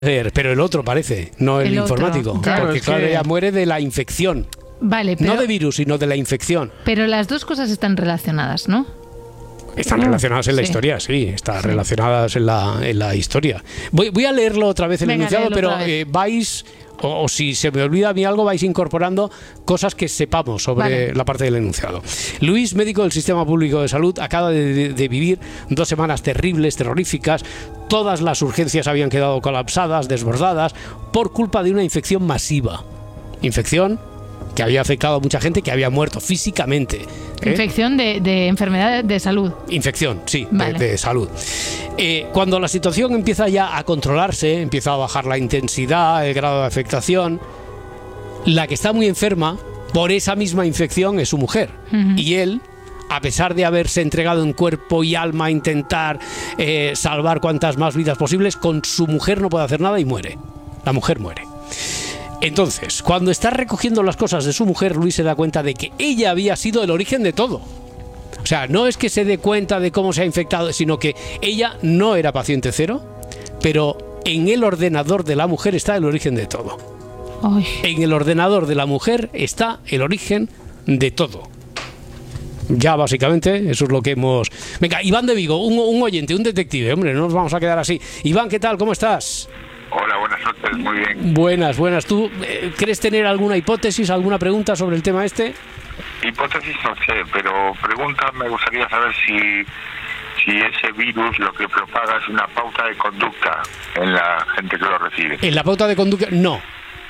Pero el otro parece, no el informático. Claro, porque claro, ella muere de la infección. Vale, pero, no de virus, sino de la infección. Pero las dos cosas están relacionadas, ¿no? Están relacionadas en la historia, sí, están relacionadas en la historia. Voy a leerlo otra vez el enunciado, pero vais, o si se me olvida a mí algo, vais incorporando cosas que sepamos sobre la parte del enunciado. Luis, médico del Sistema Público de Salud, acaba de vivir 2 semanas terribles, terroríficas. Todas las urgencias habían quedado colapsadas, desbordadas, por culpa de una infección masiva. Infección que había afectado a mucha gente, que había muerto físicamente. Infección de enfermedad de salud. Infección, sí, de salud. Cuando la situación empieza ya a controlarse, empieza a bajar la intensidad, el grado de afectación, la que está muy enferma por esa misma infección es su mujer. Y él, a pesar de haberse entregado en cuerpo y alma a intentar salvar cuantas más vidas posibles, con su mujer no puede hacer nada y muere. La mujer muere. Entonces, cuando está recogiendo las cosas de su mujer, Luis se da cuenta de que ella había sido el origen de todo. O sea, no es que se dé cuenta de cómo se ha infectado, sino que ella no era paciente cero, pero en el ordenador de la mujer está el origen de todo. Ay. En el ordenador de la mujer está el origen de todo. Ya básicamente eso es lo que hemos... Venga, Iván de Vigo, un oyente, un detective, hombre, no nos vamos a quedar así. Iván, ¿qué tal? ¿Cómo estás? Hola, buenas noches, muy bien. Buenas. ¿Tú crees tener alguna hipótesis, alguna pregunta sobre el tema este? Hipótesis no sé, pero pregunta, me gustaría saber si ese virus lo que propaga es una pauta de conducta en la gente que lo recibe. En la pauta de conducta, no.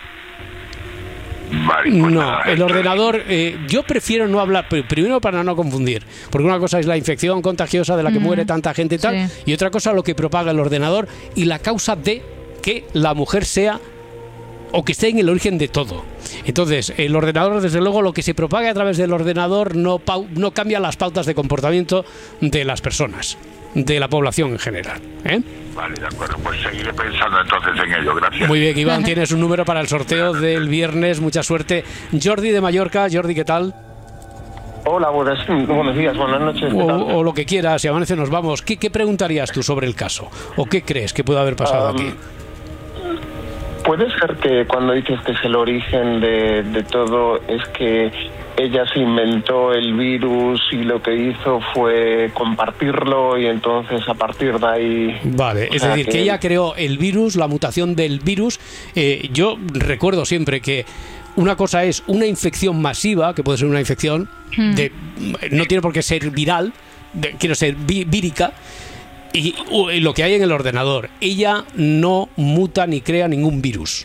Vale, pues no, nada, el ordenador, yo prefiero no hablar, primero para no confundir, porque una cosa es la infección contagiosa de la que muere tanta gente y tal, y otra cosa lo que propaga el ordenador y la causa de que la mujer sea o que esté en el origen de todo. Entonces, el ordenador, desde luego, lo que se propaga a través del ordenador no cambia las pautas de comportamiento de las personas, de la población en general. Vale, de acuerdo, pues seguiré pensando entonces en ello, gracias. Muy bien, Iván, tienes un número para el sorteo del viernes, mucha suerte. Jordi de Mallorca, Jordi, ¿qué tal? Hola, buenos días, buenas noches. O lo que quieras, si amanece nos vamos. ¿Qué preguntarías tú sobre el caso? ¿O qué crees que puede haber pasado aquí? Puede ser que cuando dices que es el origen de todo, es que ella se inventó el virus y lo que hizo fue compartirlo y entonces a partir de ahí... Vale, es decir, que ella creó el virus, la mutación del virus. Yo recuerdo siempre que una cosa es una infección masiva, que puede ser una infección, no tiene por qué ser viral, quiero ser vírica, y lo que hay en el ordenador. Ella no muta ni crea ningún virus.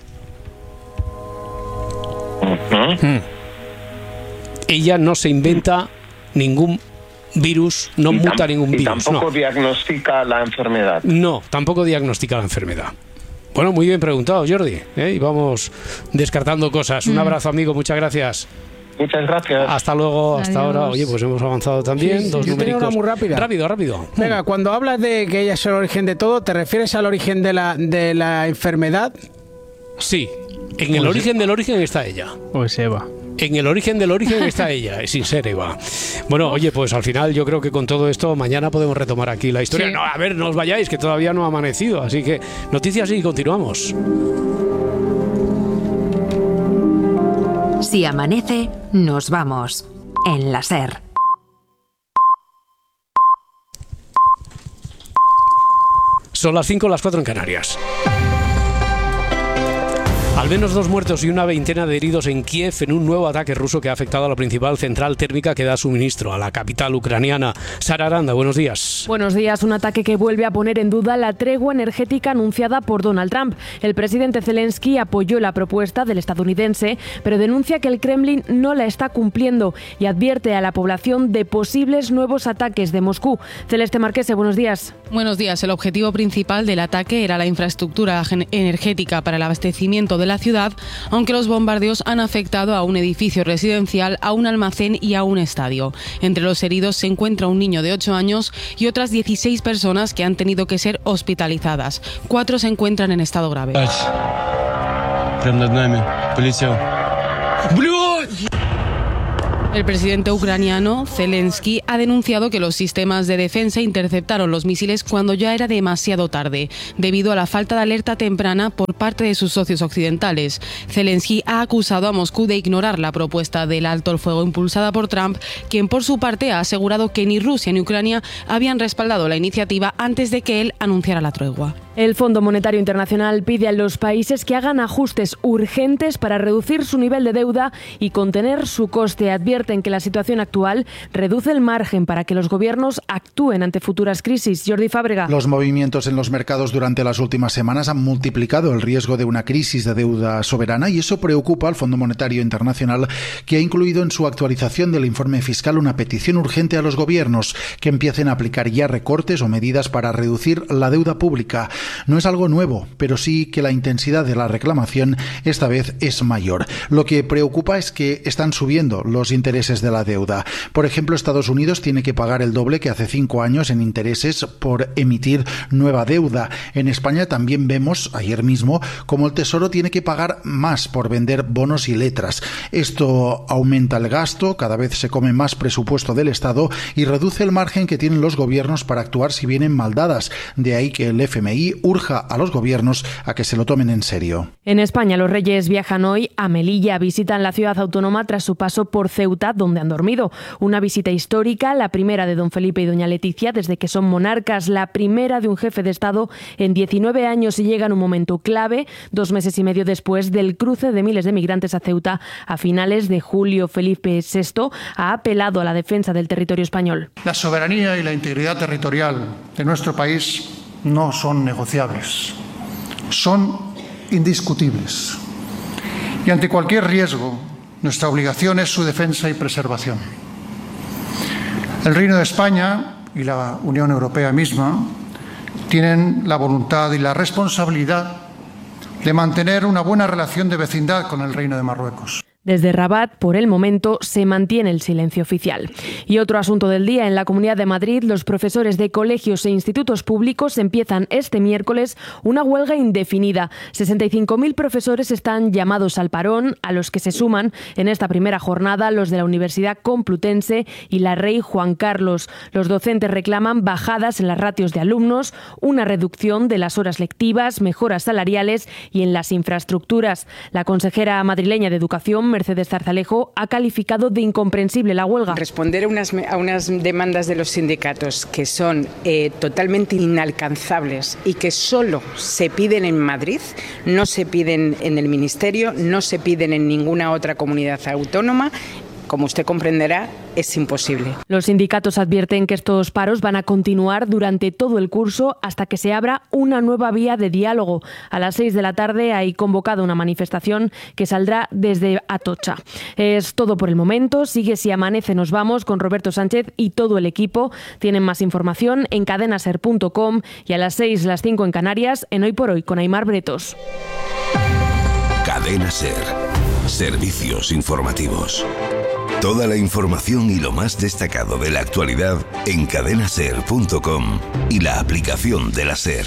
Ella no se inventa ningún virus, no muta ningún virus. Tampoco diagnostica la enfermedad. No, tampoco diagnostica la enfermedad. Bueno, muy bien preguntado, Jordi. Y vamos descartando cosas. Un abrazo, amigo, muchas gracias. Muchas gracias. Hasta luego, hasta Adiós. ahora. Oye, pues hemos avanzado también. Sí, dos yo tenía numéricos. una muy rápida. Rápido. Venga, cuando hablas de que ella es el origen de todo, ¿te refieres al origen de la enfermedad? Sí, en el origen del origen está ella. Pues Eva. En el origen del origen está ella, sin ser Eva. Bueno, oye, pues al final yo creo que con todo esto mañana podemos retomar aquí la historia. Sí. No, a ver, no os vayáis, que todavía no ha amanecido. Así que noticias y continuamos. Si amanece, nos vamos. En la SER. Son las 5, las 4 en Canarias. Al menos 2 muertos y una veintena de heridos en Kiev en un nuevo ataque ruso que ha afectado a la principal central térmica que da suministro a la capital ucraniana. Sara Aranda, buenos días. Buenos días. Un ataque que vuelve a poner en duda la tregua energética anunciada por Donald Trump. El presidente Zelensky apoyó la propuesta del estadounidense, pero denuncia que el Kremlin no la está cumpliendo y advierte a la población de posibles nuevos ataques de Moscú. Celeste Marquese, buenos días. Buenos días. El objetivo principal del ataque era la infraestructura energética para el abastecimiento de la ciudad, aunque los bombardeos han afectado a un edificio residencial, a un almacén y a un estadio. Entre los heridos se encuentra un niño de 8 años y otras 16 personas que han tenido que ser hospitalizadas. 4 se encuentran en estado grave. El presidente ucraniano, Zelensky, ha denunciado que los sistemas de defensa interceptaron los misiles cuando ya era demasiado tarde, debido a la falta de alerta temprana por parte de sus socios occidentales. Zelensky ha acusado a Moscú de ignorar la propuesta del alto el fuego impulsada por Trump, quien por su parte ha asegurado que ni Rusia ni Ucrania habían respaldado la iniciativa antes de que él anunciara la tregua. El Fondo Monetario Internacional pide a los países que hagan ajustes urgentes para reducir su nivel de deuda y contener su coste. Advierten que la situación actual reduce el margen para que los gobiernos actúen ante futuras crisis. Jordi Fábrega. Los movimientos en los mercados durante las últimas semanas han multiplicado el riesgo de una crisis de deuda soberana y eso preocupa al Fondo Monetario Internacional, que ha incluido en su actualización del informe fiscal una petición urgente a los gobiernos que empiecen a aplicar ya recortes o medidas para reducir la deuda pública. No es algo nuevo, pero sí que la intensidad de la reclamación esta vez es mayor. Lo que preocupa es que están subiendo los intereses de la deuda. Por ejemplo, Estados Unidos tiene que pagar el doble que hace 5 años en intereses por emitir nueva deuda. En España también vemos, ayer mismo, cómo el Tesoro tiene que pagar más por vender bonos y letras. Esto aumenta el gasto, cada vez se come más presupuesto del Estado y reduce el margen que tienen los gobiernos para actuar si vienen mal dadas. De ahí que el FMI urja a los gobiernos a que se lo tomen en serio. En España, los reyes viajan hoy a Melilla, visitan la ciudad autónoma tras su paso por Ceuta, donde han dormido. Una visita histórica, la primera de don Felipe y doña Leticia desde que son monarcas, la primera de un jefe de Estado en 19 años y llega en un momento clave, 2 meses y medio después del cruce de miles de migrantes a Ceuta a finales de julio. Felipe VI ha apelado a la defensa del territorio español. La soberanía y la integridad territorial de nuestro país no son negociables, son indiscutibles. Y ante cualquier riesgo, nuestra obligación es su defensa y preservación. El Reino de España y la Unión Europea misma tienen la voluntad y la responsabilidad de mantener una buena relación de vecindad con el Reino de Marruecos. Desde Rabat, por el momento, se mantiene el silencio oficial. Y otro asunto del día, en la Comunidad de Madrid, los profesores de colegios e institutos públicos empiezan este miércoles una huelga indefinida. 65.000 profesores están llamados al parón, a los que se suman en esta primera jornada los de la Universidad Complutense y la Rey Juan Carlos. Los docentes reclaman bajadas en las ratios de alumnos, una reducción de las horas lectivas, mejoras salariales y en las infraestructuras. La consejera madrileña de Educación, Mercedes Zarzalejo, ha calificado de incomprensible la huelga. Responder a unas demandas de los sindicatos que son totalmente inalcanzables y que solo se piden en Madrid, no se piden en el Ministerio, no se piden en ninguna otra comunidad autónoma. Como usted comprenderá, es imposible. Los sindicatos advierten que estos paros van a continuar durante todo el curso hasta que se abra una nueva vía de diálogo. A las 6 de la tarde hay convocada una manifestación que saldrá desde Atocha. Es todo por el momento. Sigue Si Amanece Nos Vamos con Roberto Sánchez y todo el equipo. Tienen más información en cadenaser.com y a las 6, las 5 en Canarias, en Hoy por Hoy con Aimar Bretos. Cadena Ser. Servicios informativos. Toda la información y lo más destacado de la actualidad en cadenaser.com y la aplicación de la Ser.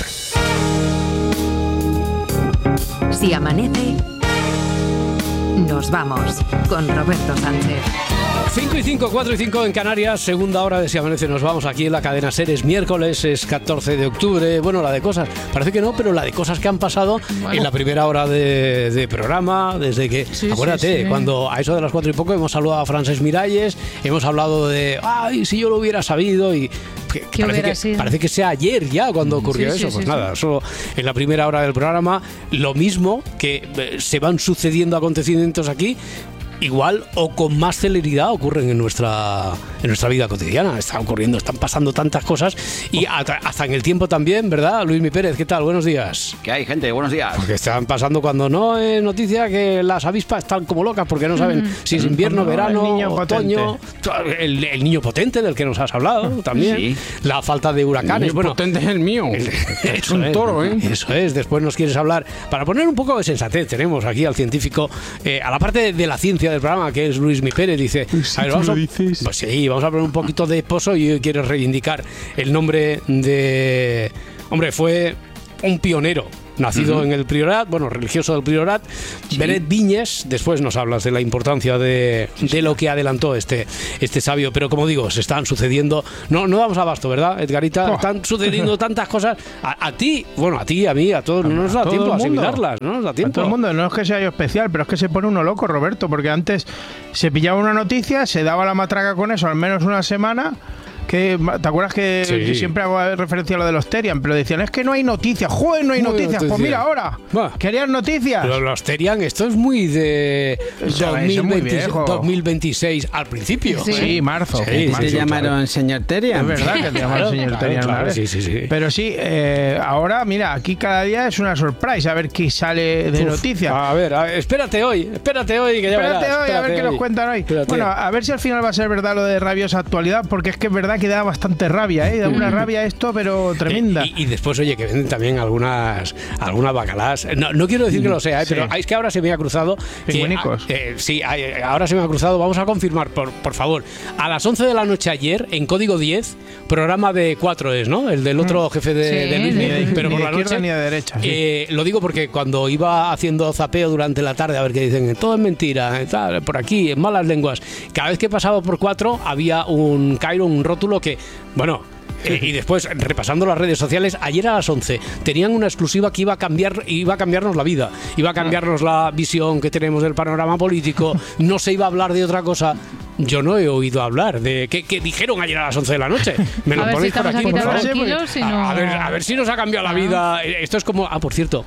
Si amanece, nos vamos con Roberto Sánchez. 5 y 5, 4 y 5 en Canarias, segunda hora de Si Amanece Nos Vamos aquí en la cadena SER. Es miércoles, es 14 de octubre. Bueno, la de cosas, parece que no, pero la de cosas que han pasado en la primera hora de programa, desde que, acuérdate, cuando a eso de las 4 y poco hemos saludado a Francesc Miralles, hemos hablado de, ay, si yo lo hubiera sabido y... Parece que sea ayer ya cuando ocurrió eso. Pues nada, solo en la primera hora del programa, lo mismo que se van sucediendo acontecimientos aquí, igual o con más celeridad ocurren en nuestra vida cotidiana. Están pasando tantas cosas y hasta en el tiempo también, ¿verdad? Luismi Pérez, ¿qué tal? Buenos días. ¿Qué hay, gente? Buenos días. Porque están pasando cuando no es noticia que las avispas están como locas porque no saben si es invierno, verano, otoño. El niño potente del que nos has hablado también. Sí. La falta de huracanes. El niño potente es el mío. Es un toro, ¿eh? Eso es. Después nos quieres hablar, para poner un poco de sensatez, tenemos aquí al científico, a la parte de la ciencia del programa, que es Luismi Pérez. Dice, a ver, pues sí, vamos a poner un poquito de pozo y hoy quiero reivindicar el nombre de... Hombre, fue un pionero nacido en el Priorat, religioso del Priorat, Benet Viñes. Después nos hablas de la importancia de lo que adelantó este sabio, pero como digo, se están sucediendo, no damos abasto, ¿verdad, Edgarita? Están sucediendo tantas cosas a ti, a mí, a todos, no nos da tiempo a asimilarlas, no nos da tiempo. A todo el mundo, no es que sea yo especial, pero es que se pone uno loco, Roberto, porque antes se pillaba una noticia, se daba la matraca con eso al menos una semana. ¿Te acuerdas que yo siempre hago referencia a lo de los Terian? Pero decían, es que no hay noticias. ¡Joder, no hay noticias! Pues mira ahora, ¿querías noticias? Pero los Terian, esto es muy de 2026 al principio. Sí, marzo. Te llamaron señor Terian. Es verdad que te llamaron señor Terian. Claro, sí. Pero sí, ahora, mira, aquí cada día es una surprise a ver qué sale de noticias. A ver, espérate hoy, que ya verás. A ver qué nos cuentan hoy. Bueno, a ver si al final va a ser verdad lo de rabiosa actualidad, porque es que es verdad que da bastante rabia, da una rabia esto, pero tremenda. Y después, oye, que venden también algunas bacalás. No quiero decir que lo sea, pero es que ahora se me ha cruzado. Pingüinicos. Ahora se me ha cruzado. Vamos a confirmar, por favor. A las 11 de la noche ayer, en Código 10, programa de 4 es, ¿no? El del otro jefe de Luis, pero por la noche. Ni de derecha. Lo digo porque cuando iba haciendo zapeo durante la tarde, a ver qué dicen, todo es mentira, tal, por aquí, en malas lenguas. Cada vez que pasaba por 4 había un Cairo, un rótulo que, y después, repasando las redes sociales, ayer a las 11 tenían una exclusiva que iba a cambiarnos la vida, iba a cambiarnos la visión que tenemos del panorama político, no se iba a hablar de otra cosa. Yo no he oído hablar de qué dijeron ayer a las 11 de la noche. Me lo ponéis por aquí, por favor. A ver si nos ha cambiado la vida. Esto es como... por cierto,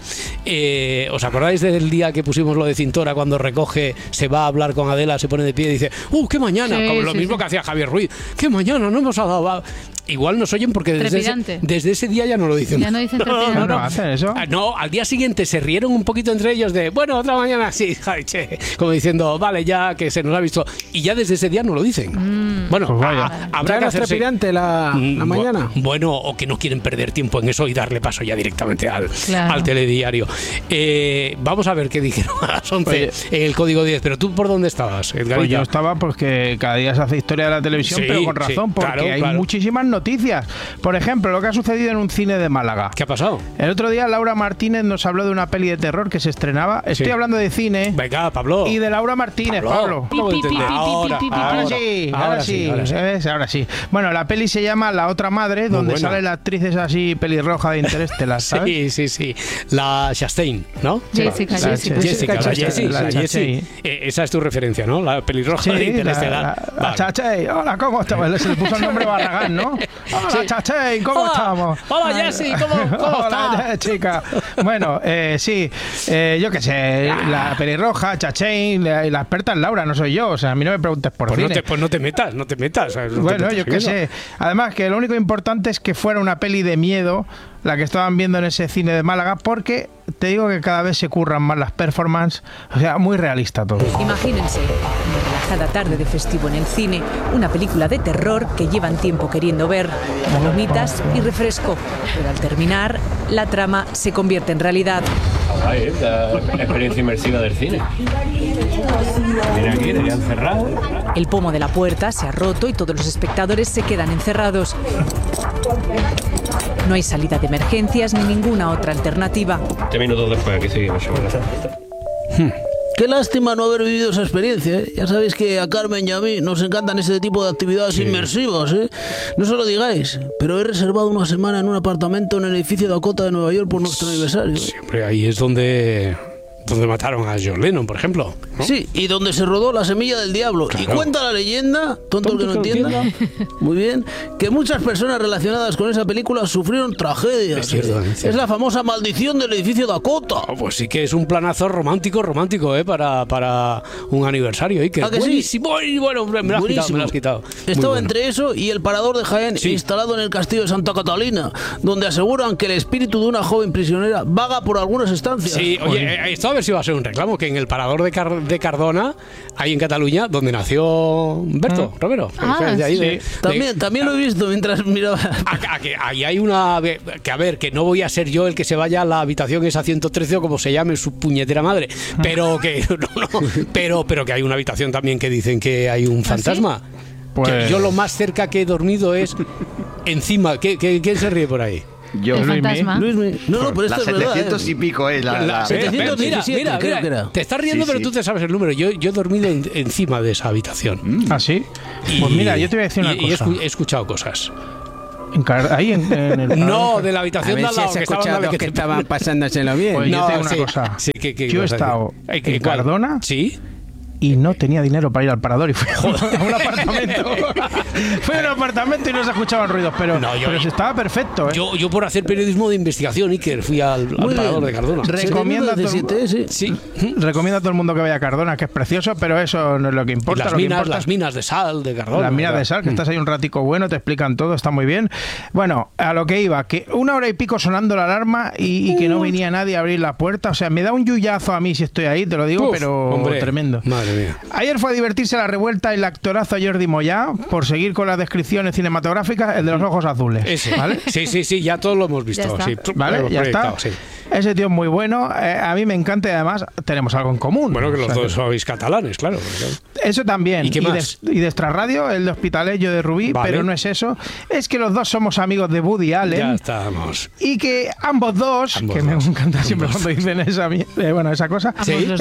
¿os acordáis del día que pusimos lo de Cintora, cuando recoge, se va a hablar con Adela, se pone de pie y dice, qué mañana, como lo mismo que hacía Javier Ruiz, qué mañana, no hemos dado... Igual nos oyen porque desde ese día ya no lo dicen. Ya no dicen trepidante. ¿No hacen eso? No, al día siguiente se rieron un poquito entre ellos de, otra mañana sí, como diciendo, vale, ya que se nos ha visto. Y ya desde ese día no lo dicen. Pues habrá que hacerse trepidante la mañana. O que no quieren perder tiempo en eso y darle paso ya directamente al telediario. Vamos a ver qué dijeron a las 11 en el Código 10. Pero tú, ¿por dónde estabas, Edgarita? Pues yo estaba porque cada día se hace historia de la televisión, pero con razón, porque hay muchísimas noticias. Por ejemplo, lo que ha sucedido en un cine de Málaga. ¿Qué ha pasado? El otro día Laura Martínez nos habló de una peli de terror que se estrenaba. Estoy hablando de cine. Venga, Pablo. Y de Laura Martínez, Pablo. Ahora sí. Bueno, la peli se llama La otra madre, donde sale la actriz esa así pelirroja de Interestelar, ¿sabes? Sí. La Chastain, ¿no? Jessica. Esa es tu referencia, ¿no? La pelirroja de Interestelar. La Chastain. Hola, ¿cómo estás? Se le puso el nombre Barragán, ¿no? Hola, Chastain, ¿cómo estamos? Hola, Jessie, ¿cómo estás? Hola, chica. Bueno, yo qué sé, la pelirroja, Chastain, la experta es Laura, no soy yo. O sea, a mí no me preguntes por cine. Pues no te metas. Bueno, yo qué sé. Además, que lo único importante es que fuera una peli de miedo la que estaban viendo en ese cine de Málaga, porque te digo que cada vez se curran más las performances, o sea, muy realista todo. Imagínense, una relajada tarde de festivo en el cine, una película de terror que llevan tiempo queriendo ver, palomitas y refresco, pero al terminar, la trama se convierte en realidad. La experiencia inmersiva del cine. Mira aquí, deberían cerrar. El pomo de la puerta se ha roto y todos los espectadores se quedan encerrados. No hay salida de emergencias ni ninguna otra alternativa. 10 minutos después, aquí seguimos. Qué lástima no haber vivido esa experiencia, ¿eh? Ya sabéis que a Carmen y a mí nos encantan ese tipo de actividades inmersivas, ¿eh? No se lo digáis, pero he reservado una semana en un apartamento en el edificio Dakota de Nueva York por nuestro aniversario. Siempre ahí es donde mataron a John Lennon, por ejemplo, ¿no? Sí, y donde se rodó La semilla del diablo. Claro. Y cuenta la leyenda, tonto el que no entienda, muy bien, que muchas personas relacionadas con esa película sufrieron tragedias. Es la famosa maldición del edificio Dakota. Pues sí que es un planazo romántico, para un aniversario. Que buenísimo. Sí. Bueno, me lo has quitado. Estaba entre eso y el Parador de Jaén, instalado en el castillo de Santa Catalina, donde aseguran que el espíritu de una joven prisionera vaga por algunas estancias. Sí, oye, esto a ver si va a ser un reclamo, que en el Parador de Cardona, ahí en Cataluña, donde nació Humberto Romero. También lo he visto mientras miraba. Ahí hay una... Que no voy a ser yo el que se vaya a la habitación esa 113 o como se llame su puñetera madre, pero que pero que hay una habitación también que dicen que hay un fantasma. Pues... Yo lo más cerca que he dormido es encima. ¿Quién se ríe por ahí? Yo, El fantasma. Luismi. No, pero La esto es verdad. 700 y pico, la 717, creo que era. Te estás riendo, Sí, pero sí. tú te sabes el número. Yo he dormido encima de esa habitación. ¿Ah, sí? Pues mira, yo te voy a decir una cosa. He escuchado cosas. Ahí en el No, de la habitación de al lado. Se ha escuchado que estaban pasándoselo bien. Pues yo No, te digo una sí. cosa. Sí, Yo he estado en Cardona. Sí. Y no tenía dinero para ir al parador y fui a un apartamento. Fui a un apartamento y no se escuchaban ruidos, pero estaba perfecto. Yo por hacer periodismo de investigación, Iker, fui al parador de Cardona. Recomiendo a todo el mundo que vaya a Cardona, que es precioso, pero eso no es lo que importa. Las minas de sal de Cardona. Las minas de sal, que estás ahí un ratico bueno, te explican todo, está muy bien. Bueno, a lo que iba, que 1 hora y pico sonando la alarma y que no venía nadie a abrir la puerta. O sea, me da un yuyazo a mí si estoy ahí, te lo digo, pero hombre, tremendo. Madre mía. Ayer fue a divertirse la revuelta el actorazo Jordi Moyá, por seguir con las descripciones cinematográficas, el de los ojos azules. Ese. ¿Vale? Sí, ya todos lo hemos visto. Ya está. Sí, ¿Vale? Ya está. Sí. Ese tío es muy bueno, a mí me encanta y además tenemos algo en común. Bueno, que los O sea, dos sois catalanes, claro. Eso también. ¿Y qué más? Y de Extrarradio, el de Hospitalet, yo de Rubí, Vale. pero no es eso. Es que los dos somos amigos de Woody Allen. Ya estamos. Y que ambos dos, me encanta siempre cuando dicen esa cosa,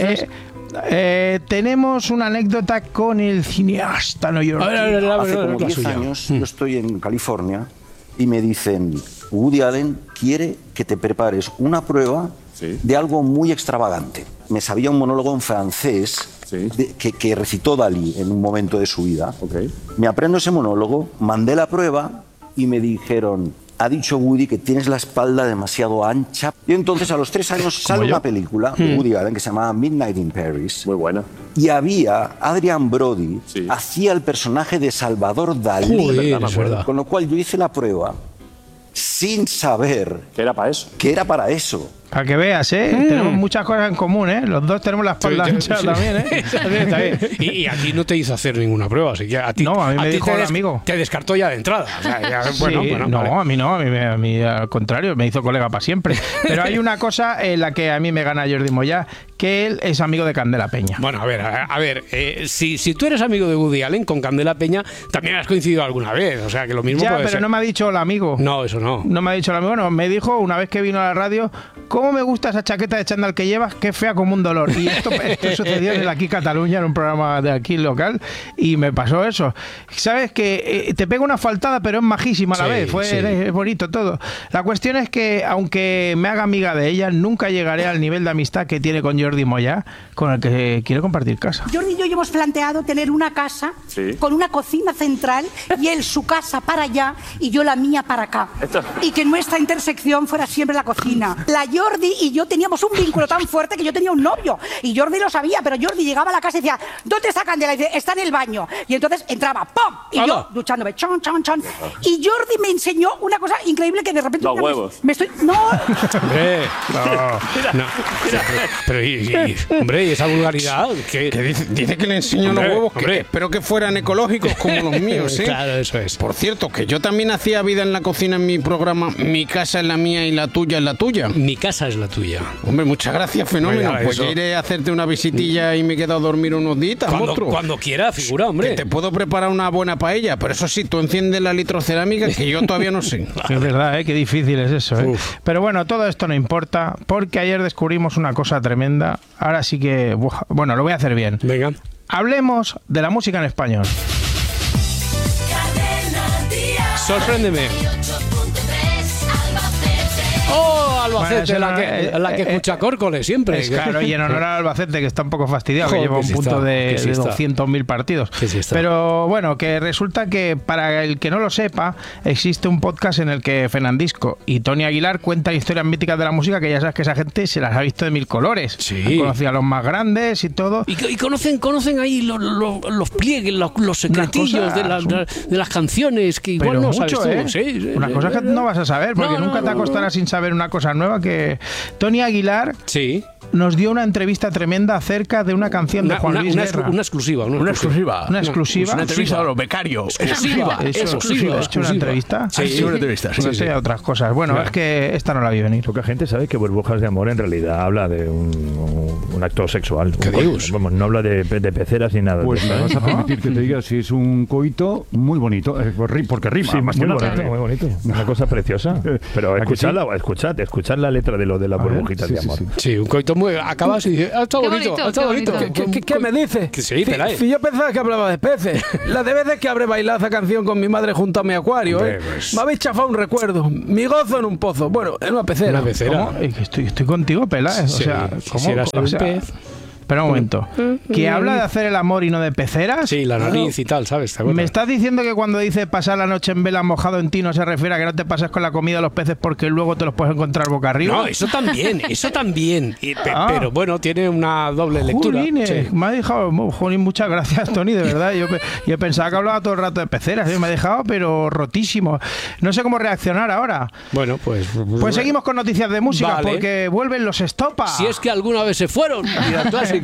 tenemos una anécdota con el cineasta neoyorquino. Hace como 10 años yo estoy en California y me dicen, Woody Allen quiere que te prepares una prueba de algo muy extravagante. Me sabía un monólogo en francés que recitó Dalí en un momento de su vida. Me aprendo ese monólogo, mandé la prueba y me dijeron, ha dicho Woody que tienes la espalda demasiado ancha. Y entonces a los 3 años sale una película de Woody Allen que se llamaba Midnight in Paris. Muy buena. Y había Adrian Brody, hacía el personaje de Salvador Dalí. Joder, es verdad. Con lo cual yo hice la prueba sin saber que era para eso. Para que veas, tenemos muchas cosas en común, Los dos tenemos la espalda ancha también, Está bien. Y a ti no te hizo hacer ninguna prueba, así que a ti. No, a mí me dijo el amigo. Te descartó ya de entrada. O sea, ya, Sí, bueno, no, vale. a mí no, a mí al contrario, me hizo colega para siempre. Pero hay una cosa en la que a mí me gana Jordi Moyá, que él es amigo de Candela Peña. Bueno, a ver, si tú eres amigo de Woody Allen, con Candela Peña también has coincidido alguna vez, o sea que lo mismo Ya, puede pero ser. no me ha dicho el amigo. No, eso no. No me ha dicho el amigo, no, me dijo una vez que vino a la radio, ¿cómo me gusta esa chaqueta de chándal que llevas? Qué fea como un dolor. Y esto sucedió en el Aquí Cataluña, en un programa de aquí local, y me pasó eso. Sabes que te pega una faltada, pero es majísima a la vez, es bonito todo. La cuestión es que, aunque me haga amiga de ella, nunca llegaré al nivel de amistad que tiene con Jordi Moyá, con el que quiere compartir casa. Jordi y yo hemos planteado tener una casa con una cocina central y él su casa para allá y yo la mía para acá. Y que nuestra intersección fuera siempre la cocina. La Jordi y yo teníamos un vínculo tan fuerte que yo tenía un novio y Jordi lo sabía, pero Jordi llegaba a la casa y decía, ¿dónde está Candela? Y dice, está en el baño. Y entonces entraba, ¡pum! Y yo duchándome, chon, chon, chon. Y Jordi me enseñó una cosa increíble que de repente... Los huevos. Me estoy... No. No. Pero, hombre, ¿y esa vulgaridad? Que dice que le enseño los huevos, que espero que fueran ecológicos como los míos, ¿eh? Claro, eso es. Por cierto, que yo también hacía vida en la cocina en mi programa Mi casa es la mía y la tuya es la tuya. Mi casa es la tuya. Hombre, muchas gracias, fenómeno. Oiga, pues eso. ya iré a hacerte una visitilla y me he quedado a dormir unos días, monstruo. Cuando quiera, figura, hombre. Que te puedo preparar una buena paella, pero eso sí, tú enciendes la litrocerámica, que yo todavía no sé. Es verdad, qué difícil es eso. Pero bueno, todo esto no importa, porque ayer descubrimos una cosa tremenda. Ahora sí que, bueno, lo voy a hacer bien. Venga. Hablemos de la música en español. Sorpréndeme. ¡Oh, Albacete! Bueno, la que escucha Córcoles siempre. Es claro, y en honor a Albacete, que está un poco fastidiado, que Joder, lleva un que sí punto está, de que sí está. 200.000 partidos. Que sí está. Pero bueno, que resulta que para el que no lo sepa, existe un podcast en el que Fernandisco y Tony Aguilar cuentan historias míticas de la música, que ya sabes que esa gente se las ha visto de mil colores. Sí. Han conocido a los más grandes y todo. Y conocen ahí los pliegues, los secretillos de las canciones, que igual Pero no mucho, sabes tú. una cosa que no vas a saber, porque No, nunca te acostarás sin saber una cosa cosa nueva que Tony Aguilar nos dio una entrevista tremenda acerca de una canción de Juan Luis Guerra. Una exclusiva. Una exclusiva. Una entrevista a los becarios. Exclusiva. ¿Has hecho una entrevista? Sí, una entrevista. No sé, otras cosas. Bueno, es que esta no la vi venir. Poca gente sabe que Burbujas de Amor en realidad habla de un acto sexual. Vamos, no habla de peceras ni nada. Pues me vas a permitir que te diga si es un coito muy bonito, porque rima. Sí, muy bonito. Una cosa preciosa. Pero escuchad la letra de lo de las burbujitas de amor. Sí, un coito muy... Acabas y dices, está bonito. ¿Qué me dices? Sí, Pelay. Si yo pensaba que hablaba de peces. Las de veces que habré bailado esa canción con mi madre junto a mi acuario, pues... me habéis chafado un recuerdo. Mi gozo en un pozo. Bueno, en una pecera. Una pecera. Estoy contigo, Pelay. Sí. O sea, quisiera ser un pez. Espera un momento. ¿Que habla de hacer el amor y no de peceras? Sí, la nariz y tal, ¿sabes? ¿Me estás diciendo que cuando dice pasar la noche en vela mojado en ti no se refiere a que no te pases con la comida de los peces porque luego te los puedes encontrar boca arriba? No, eso también. Pero bueno, tiene una doble lectura. Jolín, me ha dejado... Jolín, muchas gracias, Tony, de verdad. Yo pensaba que hablaba todo el rato de peceras. Me ha dejado, pero rotísimo. No sé cómo reaccionar ahora. Bueno, pues seguimos con noticias de música, porque vuelven los Estopa. Si es que alguna vez se fueron. Mira, clásico.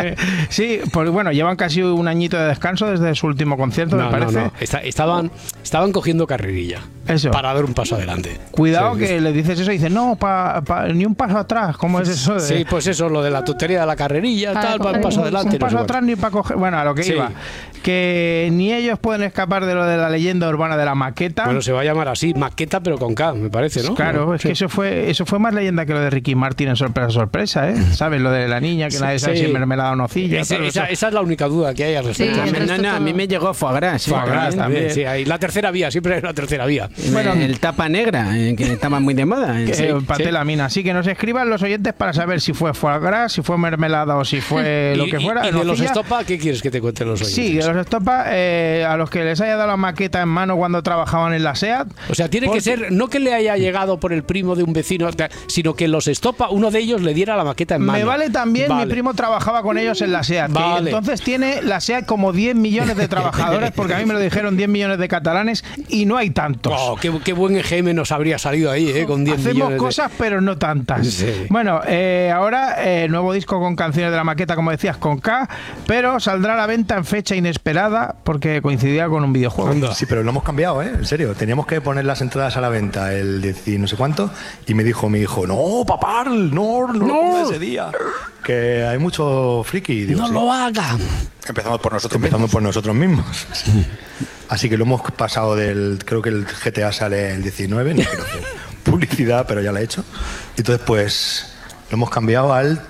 Sí, pues bueno, llevan casi un añito de descanso desde su último concierto, me parece. No. Estaban cogiendo carrerilla. Eso. Para dar un paso adelante. Cuidado que le dices eso y dices, no, ni un paso atrás. ¿Cómo es eso? Sí, pues eso, lo de la tontería de la carrerilla, para un paso adelante. Un paso atrás ni para coger... Bueno, a lo que iba. Que ni ellos pueden escapar de lo de la leyenda urbana de la maqueta. Bueno, se va a llamar así, maqueta, pero con K, me parece, ¿no? Claro, es que eso fue más leyenda que lo de Ricky Martin en Sorpresa, ¿eh? ¿Sabes? Lo de la niña que nadie sabe si es mermelada o nocilla. Esa es la única duda que hay al respecto. A mí me llegó foie gras. También. Sí, hay la tercera vía, siempre hay una tercera vía. Bueno, el tapa negra, que estaba muy de moda. Patelamina. Así que nos escriban los oyentes para saber si fue foie gras, si fue mermelada o si fue lo que fuera. ¿Y de los Estopa qué quieres que te cuenten los oyentes? Sí, de los Estopa, a los que les haya dado la maqueta en mano cuando trabajaban en la SEAT. O sea, tiene que ser, no que le haya llegado por el primo de un vecino, sino que los Estopa, uno de ellos le diera la maqueta en mano. Me vale también, mi primo trabajaba con ellos en la SEAT. Que entonces tiene la SEAT como 10 millones de trabajadores, porque a mí me lo dijeron 10 millones de catalanes y no hay tantos. Oh, qué buen EGM nos habría salido ahí, con 10 millones. Hacemos cosas, pero no tantas. Sí. Bueno, ahora nuevo disco con canciones de la maqueta, como decías, con K, pero saldrá a la venta en fecha inesperada porque coincidía con un videojuego. Sí, pero lo hemos cambiado, en serio. Teníamos que poner las entradas a la venta el 10 no sé cuánto y me dijo mi hijo, no, papá, no lo pongas ese día. Que hay mucho friki. Digo, no lo hagan. Empezamos por nosotros mismos. Así que lo hemos pasado creo que el GTA sale el 19, no quiero hacer publicidad, pero ya lo he hecho. Entonces, pues, lo hemos cambiado al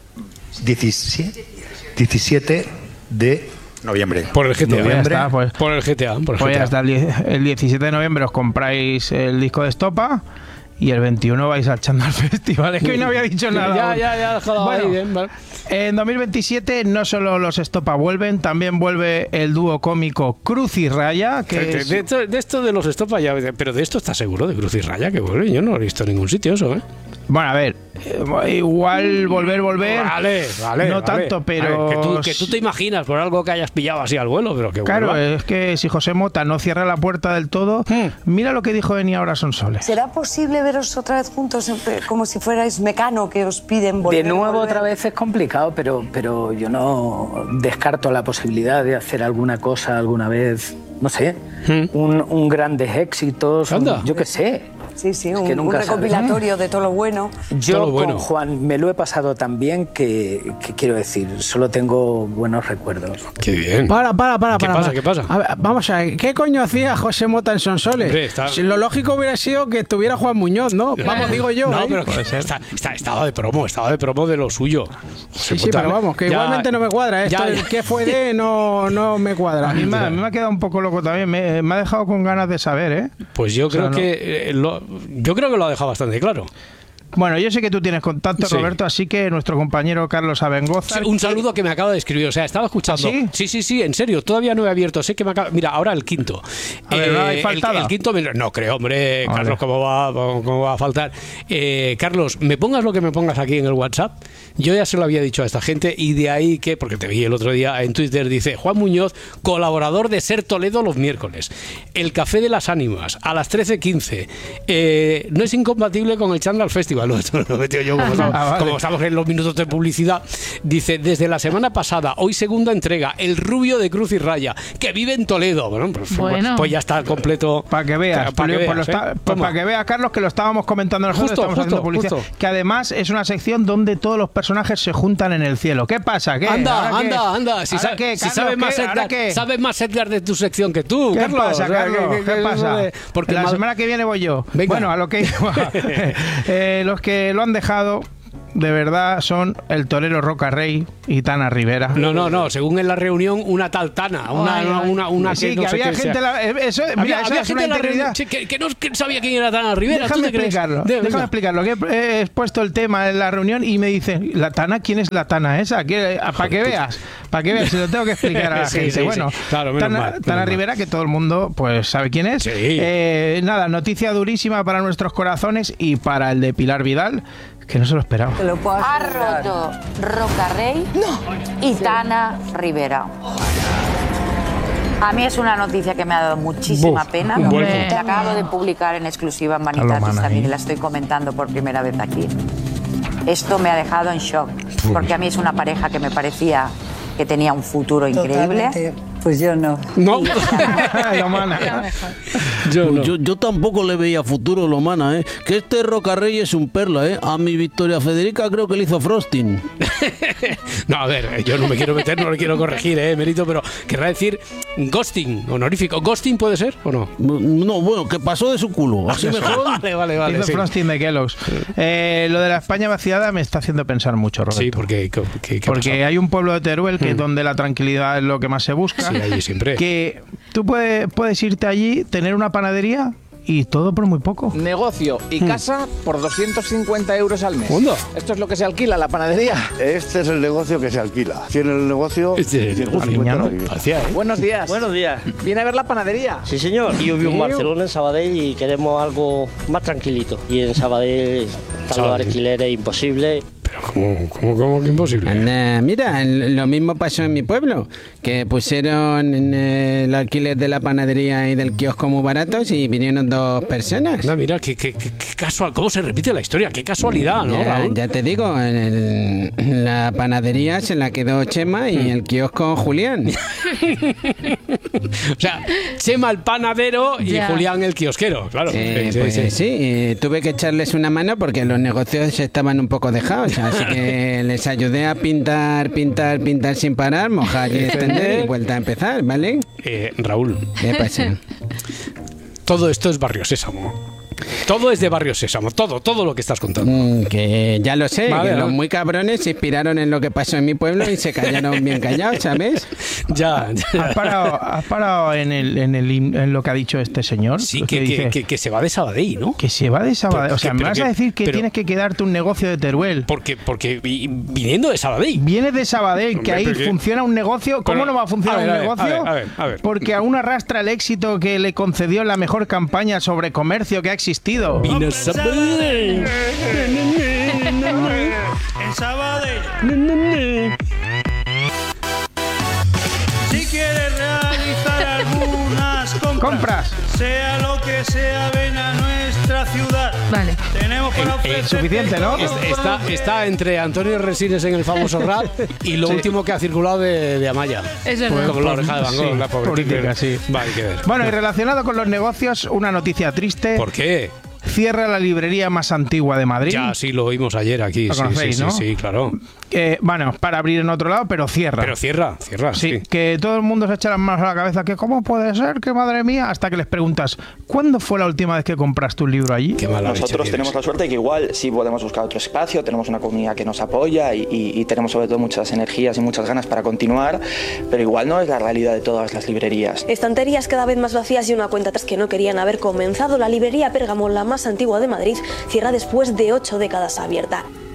17 de noviembre. Por el GTA. Está, pues, por el GTA. Pues ya está, el 17 de noviembre os compráis el disco de Estopa. Y el 21 vais al Chandal Festival. Es que hoy no había dicho nada. Ya, déjalo bueno, ahí bien, vale. En 2027 no solo los Estopa vuelven, también vuelve el dúo cómico Cruz y Raya. Que de esto de los Estopa ya... Pero de esto ¿estás seguro de Cruz y Raya que vuelve? Yo no lo he visto en ningún sitio eso, ¿eh? Bueno, a ver, igual volver. Vale. No tanto, pero... Que tú te imaginas por algo que hayas pillado así al vuelo, pero que claro, vuelva. es que si José Mota no cierra la puerta del todo, mira lo que dijo Eni Ahora Son Soles. ¿Será posible veros otra vez juntos como si fuerais Mecano que os piden volver? De nuevo otra vez es complicado, pero yo no descarto la posibilidad de hacer alguna cosa alguna vez, no sé, un grandes éxitos, yo qué sé. Sí, un recopilatorio de todo lo bueno. Yo con Juan me lo he pasado tan bien que quiero decir, solo tengo buenos recuerdos. Qué bien. Para. ¿Qué pasa? A ver, vamos a ver, ¿qué coño hacía José Mota en Sonsoles? Si lo lógico hubiera sido que estuviera Juan Muñoz, ¿no? Vamos, digo yo. No, pero estaba de promo de lo suyo. Sí, pero vamos, que igualmente no me cuadra. Esto ¿qué fue de? No me cuadra. A mí me ha quedado un poco loco también. Me ha dejado con ganas de saber, ¿eh? Pues yo creo que lo ha dejado bastante claro. Bueno, yo sé que tú tienes contacto, Roberto, así que nuestro compañero Carlos Abengoza... Un saludo que me acaba de escribir, o sea, estaba escuchando... ¿Sí? Sí, en serio, todavía no he abierto, sé que me acaba... Mira, ahora el quinto. A ver, ¿no hay faltada? El quinto... No creo, hombre, vale. Carlos, ¿cómo va a faltar? Carlos, me pongas lo que me pongas aquí en el WhatsApp, yo ya se lo había dicho a esta gente y de ahí que, porque te vi el otro día en Twitter, dice Juan Muñoz, colaborador de Ser Toledo los miércoles, el Café de las Ánimas, a las 13:15, no es incompatible con el Chandal Festival. arriba, lo he metido yo como estamos en los minutos de publicidad. Dice, desde la semana pasada, hoy segunda entrega, El rubio de Cruz y Raya, que vive en Toledo. Bueno, pues ya está completo. Para que veas, para que veas, Carlos, que lo estábamos comentando nosotros, estamos haciendo publicidad. Que además es una sección donde todos los personajes se juntan en el cielo. ¿Qué pasa? ¿Qué? Anda. Si sabes más, Edgar, de tu sección que tú, ¿Qué Carlos? pasa, Carlos? ¿Qué pasa? Porque la semana que viene voy yo. Venga. Bueno, a lo que iba. Los que lo han dejado de verdad son el torero Roca Rey y Tana Rivera. No, según en la reunión, una tal Tana, una sí, que no había sé gente había gente en la reunión que no sabía quién era Tana Rivera. Déjame explicarlo, que he expuesto el tema en la reunión y me dicen, ¿la Tana? ¿Quién es la Tana esa? Para que veas, se lo tengo que explicar a la gente. Sí, bueno, claro, Tana Rivera, que todo el mundo pues sabe quién es. Sí. Nada, noticia durísima para nuestros corazones y para el de Pilar Vidal, que no se lo esperaba. Ha roto Roca Rey y Tana Rivera. A mí es una noticia que me ha dado muchísima pena. La acabo de publicar en exclusiva en Vanitatis también y la estoy comentando por primera vez aquí. Esto me ha dejado en shock, porque a mí es una pareja que me parecía que tenía un futuro increíble. Totalmente. Pues yo no. No. Yo tampoco le veía futuro, Lomana, que este Roca Rey es un perla, A mi Victoria Federica creo que le hizo frosting. No, a ver, yo no me quiero meter, no le quiero corregir, Merito, pero querrá decir ghosting, honorífico. ¿Ghosting puede ser o no? No, bueno, que pasó de su culo. Así mejor. Vale. Hizo frosting de Kellogg's. Lo de la España vaciada me está haciendo pensar mucho, Roberto. Sí, porque hay un pueblo de Teruel que donde la tranquilidad es lo que más se busca. Sí, allí siempre. Que tú puedes irte allí, tener una panadería y todo por muy poco. Negocio y casa por 250 euros al mes. ¿Onda? Esto es lo que se alquila, la panadería. Este es el negocio que se alquila. Tiene el negocio... Buenos días. Buenos días. ¿Viene a ver la panadería? Sí, señor. Yo vivo en Barcelona, en Sabadell, y queremos algo más tranquilito. Y en Sabadell están los alquileres imposibles. ¿Cómo que imposible? Mira, lo mismo pasó en mi pueblo, que pusieron el alquiler de la panadería y del kiosco muy baratos y vinieron 2 personas. No, mira, qué casual, cómo se repite la historia, qué casualidad, ¿no, Raúl? Ya te digo, la panadería se la quedó Chema y el kiosco Julián. O sea, Chema el panadero y Julián el kiosquero, claro. Sí, tuve que echarles una mano porque los negocios estaban un poco dejados. Así que les ayudé a pintar sin parar, mojar y extender y vuelta a empezar, ¿vale? Raúl. ¿Qué pasa? Todo esto es Barrio Sésamo. Todo es de Barrio Sésamo, todo lo que estás contando. Que ya lo sé, que los muy cabrones se inspiraron en lo que pasó en mi pueblo y se callaron bien callados, ¿sabes? Ya. ¿Has parado en lo que ha dicho este señor? Sí, que se va de Sabadell, ¿no? Que se va de Sabadell. O sea, me vas a decir que tienes que quedarte un negocio de Teruel. Porque viniendo de Sabadell. Vienes de Sabadell, que ahí funciona un negocio. ¿Cómo no va a funcionar un negocio? A ver. Porque aún arrastra el éxito que le concedió la mejor campaña sobre comercio que ha existido. Vino a Sabadell. En Sabadell. Si quieres realizar algunas compras, sea lo que sea, ven a nuestra ciudad. Vale. Tenemos para ofrecer suficiente, ¿no? Está entre Antonio Resines en el famoso rap y lo último que ha circulado de Amaya. Es verdad. Como la oreja de Van Gogh, Sí, la pobre política, sí. Va, hay que ver. Bueno, y relacionado con los negocios, una noticia triste. ¿Por qué? Cierra la librería más antigua de Madrid. Ya, sí, lo oímos ayer aquí. ¿Lo conocéis, no? Sí, claro. Bueno, para abrir en otro lado, pero cierra. Pero cierra. Sí, que todo el mundo se echa las manos a la cabeza, que cómo puede ser, que madre mía, hasta que les preguntas, ¿cuándo fue la última vez que compraste un libro allí? Qué mala leche Nosotros tenemos la suerte de que igual sí podemos buscar otro espacio, tenemos una comunidad que nos apoya y tenemos sobre todo muchas energías y muchas ganas para continuar, pero igual no es la realidad de todas las librerías. Estanterías cada vez más vacías y una cuenta atrás que no querían haber comenzado. La librería Pérgamo, la más antigua de Madrid, cierra después de 8 décadas abierta.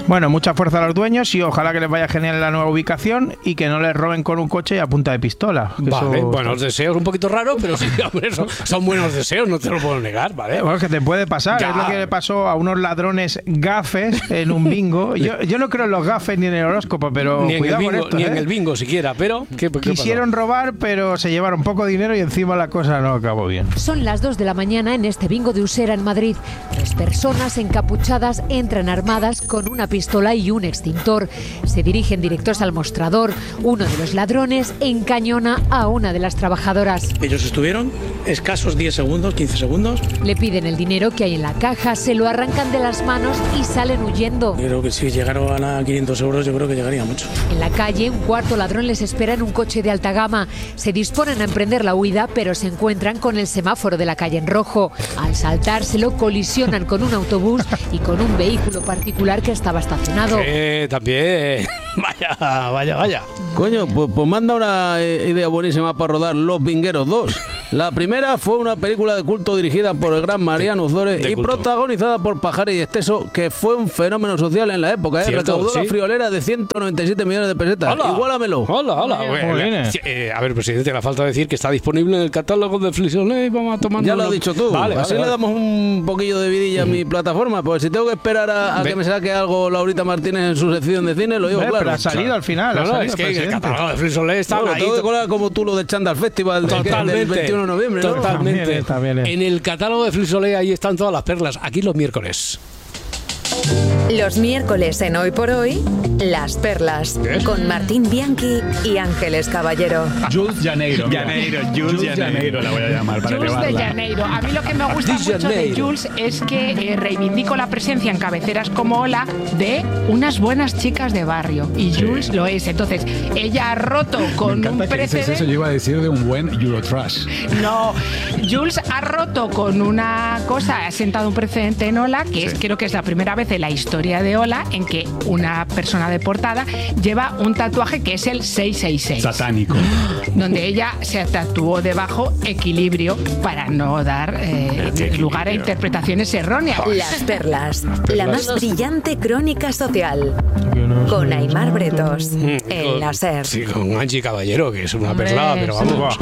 Bueno, mucha fuerza a los dueños y ojalá que les vaya genial en la nueva ubicación y que no les roben con un coche y a punta de pistola. Vale, buenos deseos, un poquito raro, pero sí, hombre, son buenos deseos, no te lo puedo negar, ¿vale? Bueno, que te puede pasar, ya. Es lo que le pasó a unos ladrones gafes en un bingo. Yo no creo en los gafes ni en el horóscopo, pero ni cuidado bingo, con esto. Ni en el bingo siquiera, pero ¿qué quisieron pasó? robar, pero se llevaron poco dinero y encima la cosa no acabó bien. Son las 2 de la mañana en este bingo de Usera en Madrid. 3 personas encapuchadas entran armadas con una pistola y un extintor. Se dirigen directos al mostrador. Uno de los ladrones encañona a una de las trabajadoras. Ellos estuvieron escasos 10 segundos, 15 segundos. Le piden el dinero que hay en la caja, se lo arrancan de las manos y salen huyendo. Creo que si llegaron a 500 euros, yo creo que llegaría mucho. En la calle, un cuarto ladrón les espera en un coche de alta gama. Se disponen a emprender la huida, pero se encuentran con el semáforo de la calle en rojo. Al saltárselo, colisionan con un autobús y con un vehículo particular que estaba estacionado. También. Vaya. Coño, pues manda una idea buenísima para rodar Los Vingueros 2. La primera fue una película de culto dirigida por el gran Mariano Ozores y protagonizada por Pajares y Esteso, que fue un fenómeno social en la época. Recaudó la friolera de 197 millones de pesetas. Hola. Igualamelo. Hola. A ver, presidente, le falta decir que está disponible en el catálogo de Flixolé. Vamos a tomar. Ya lo has dicho tú. Así le damos un poquillo de vidilla a mi plataforma. Pues si tengo que esperar a que me saque algo Laurita Martínez en su sección de cine, lo digo claro. Pero ha salido al final. Es que el catálogo de Flixolé está ahí. Tengo que colar como tú lo de Chandal Festival del 21 de noviembre, ¿no? Totalmente. Está bien. En el catálogo de Flixolé ahí están todas las perlas. Aquí los miércoles. Los miércoles en Hoy por Hoy, Las Perlas, con Martín Bianchi y Ángeles Caballero. Jules Janeiro la voy a llamar para Jules de Janeiro. A mí lo que me gusta mucho de Jules es que reivindico la presencia en cabeceras como Hola de unas buenas chicas de barrio. Y Jules lo es. Entonces, ella ha roto con un precedente. Eso yo iba a decir de un buen Eurotrash. No, Jules ha roto con una cosa, ha sentado un precedente en Hola, que es, creo que es la primera vez en la historia de Hola en que una persona de portada lleva un tatuaje que es el 666. Satánico. Donde ella se tatuó debajo equilibrio para no dar lugar a interpretaciones erróneas. Las Perlas, la más brillante crónica social. Con Aimar Bretos, en la SER. Sí, con Angie Caballero, que es una perla, pero vamos.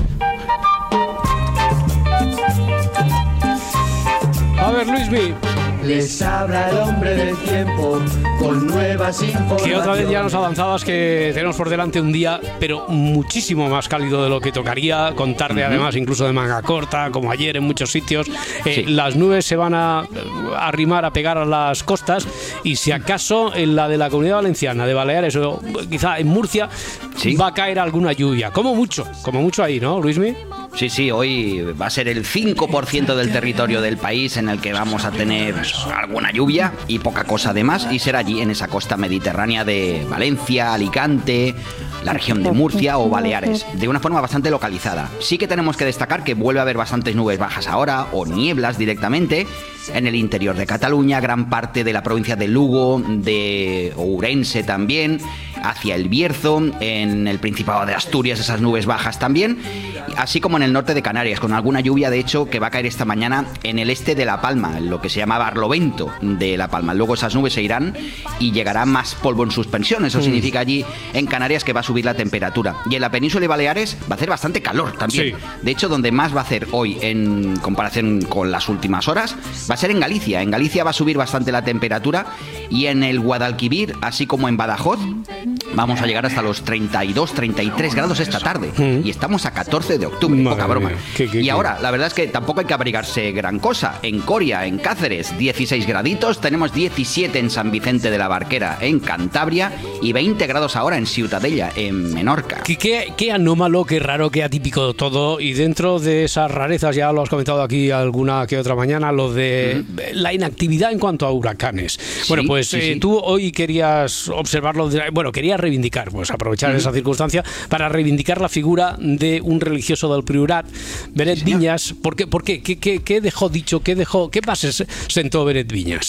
A ver, Luismi. Les habla el hombre del tiempo con nuevas informaciones. Que otra vez ya nos avanzabas que tenemos por delante un día, pero muchísimo más cálido de lo que tocaría, con tarde además incluso de manga corta, como ayer en muchos sitios. Las nubes se van a arrimar, a pegar a las costas, y si acaso en la de la Comunidad Valenciana, de Baleares o quizá en Murcia, va a caer alguna lluvia. Como mucho ahí, ¿no, Luismi? Sí, hoy va a ser el 5% del territorio del país en el que vamos a tener alguna lluvia y poca cosa además, y será allí en esa costa mediterránea de Valencia, Alicante, la región de Murcia o Baleares, de una forma bastante localizada. Sí que tenemos que destacar que vuelve a haber bastantes nubes bajas ahora, o nieblas directamente, en el interior de Cataluña, gran parte de la provincia de Lugo, de Ourense también, hacia el Bierzo, en el Principado de Asturias esas nubes bajas también, así como en el norte de Canarias, con alguna lluvia de hecho que va a caer esta mañana en el este de La Palma, en lo que se llama Barlovento de La Palma. Luego esas nubes se irán y llegará más polvo en suspensión. Eso significa allí en Canarias que va a subir la temperatura. Y en la península de Baleares va a hacer bastante calor también. De hecho, donde más va a hacer hoy en comparación con las últimas horas va a ser en Galicia. En Galicia va a subir bastante la temperatura, y en el Guadalquivir, así como en Badajoz, vamos a llegar hasta los 32, 33 grados esta tarde. Y estamos a 14 de octubre, poca broma. Y ahora, la verdad es que tampoco hay que abrigarse gran cosa. En Coria, en Cáceres, 16 graditos. Tenemos 17 en San Vicente de la Barquera, en Cantabria, y 20 grados ahora en Ciutadella, en Menorca. Qué anómalo, qué raro, qué atípico todo. Y dentro de esas rarezas, ya lo has comentado aquí alguna que otra mañana, lo de la inactividad en cuanto a huracanes. Bueno, pues tú hoy querías observarlo, querías reivindicar, pues aprovechar esa circunstancia para reivindicar la figura de un religioso del Priorat, Beret Viñas. ¿Por qué? ¿Qué dejó dicho? ¿Qué bases sentó Beret Viñas?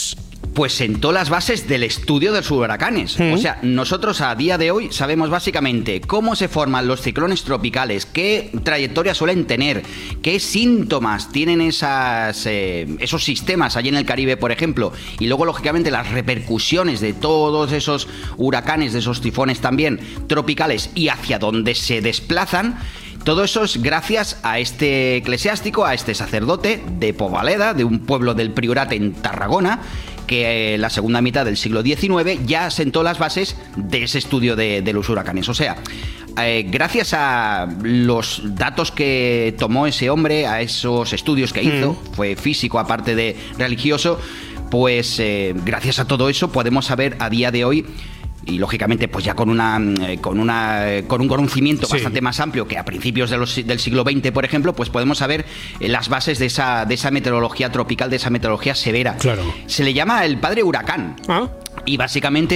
pues sentó las bases del estudio de los huracanes. O sea, nosotros a día de hoy sabemos básicamente cómo se forman los ciclones tropicales, qué trayectoria suelen tener, qué síntomas tienen esos sistemas allí en el Caribe, por ejemplo, y luego, lógicamente, las repercusiones de todos esos huracanes, de esos tifones también tropicales y hacia dónde se desplazan. Todo eso es gracias a este eclesiástico, a este sacerdote de Povaleda, de un pueblo del Priorat en Tarragona, que en la segunda mitad del siglo XIX ya sentó las bases de ese estudio de los huracanes. O sea, gracias a los datos que tomó ese hombre, a esos estudios que hizo, fue físico aparte de religioso, pues gracias a todo eso podemos saber a día de hoy, y lógicamente pues ya con un conocimiento bastante más amplio que a principios del siglo XX, por ejemplo, pues podemos saber las bases de esa meteorología tropical, de esa meteorología severa. Claro. Se le llama el padre huracán. Y básicamente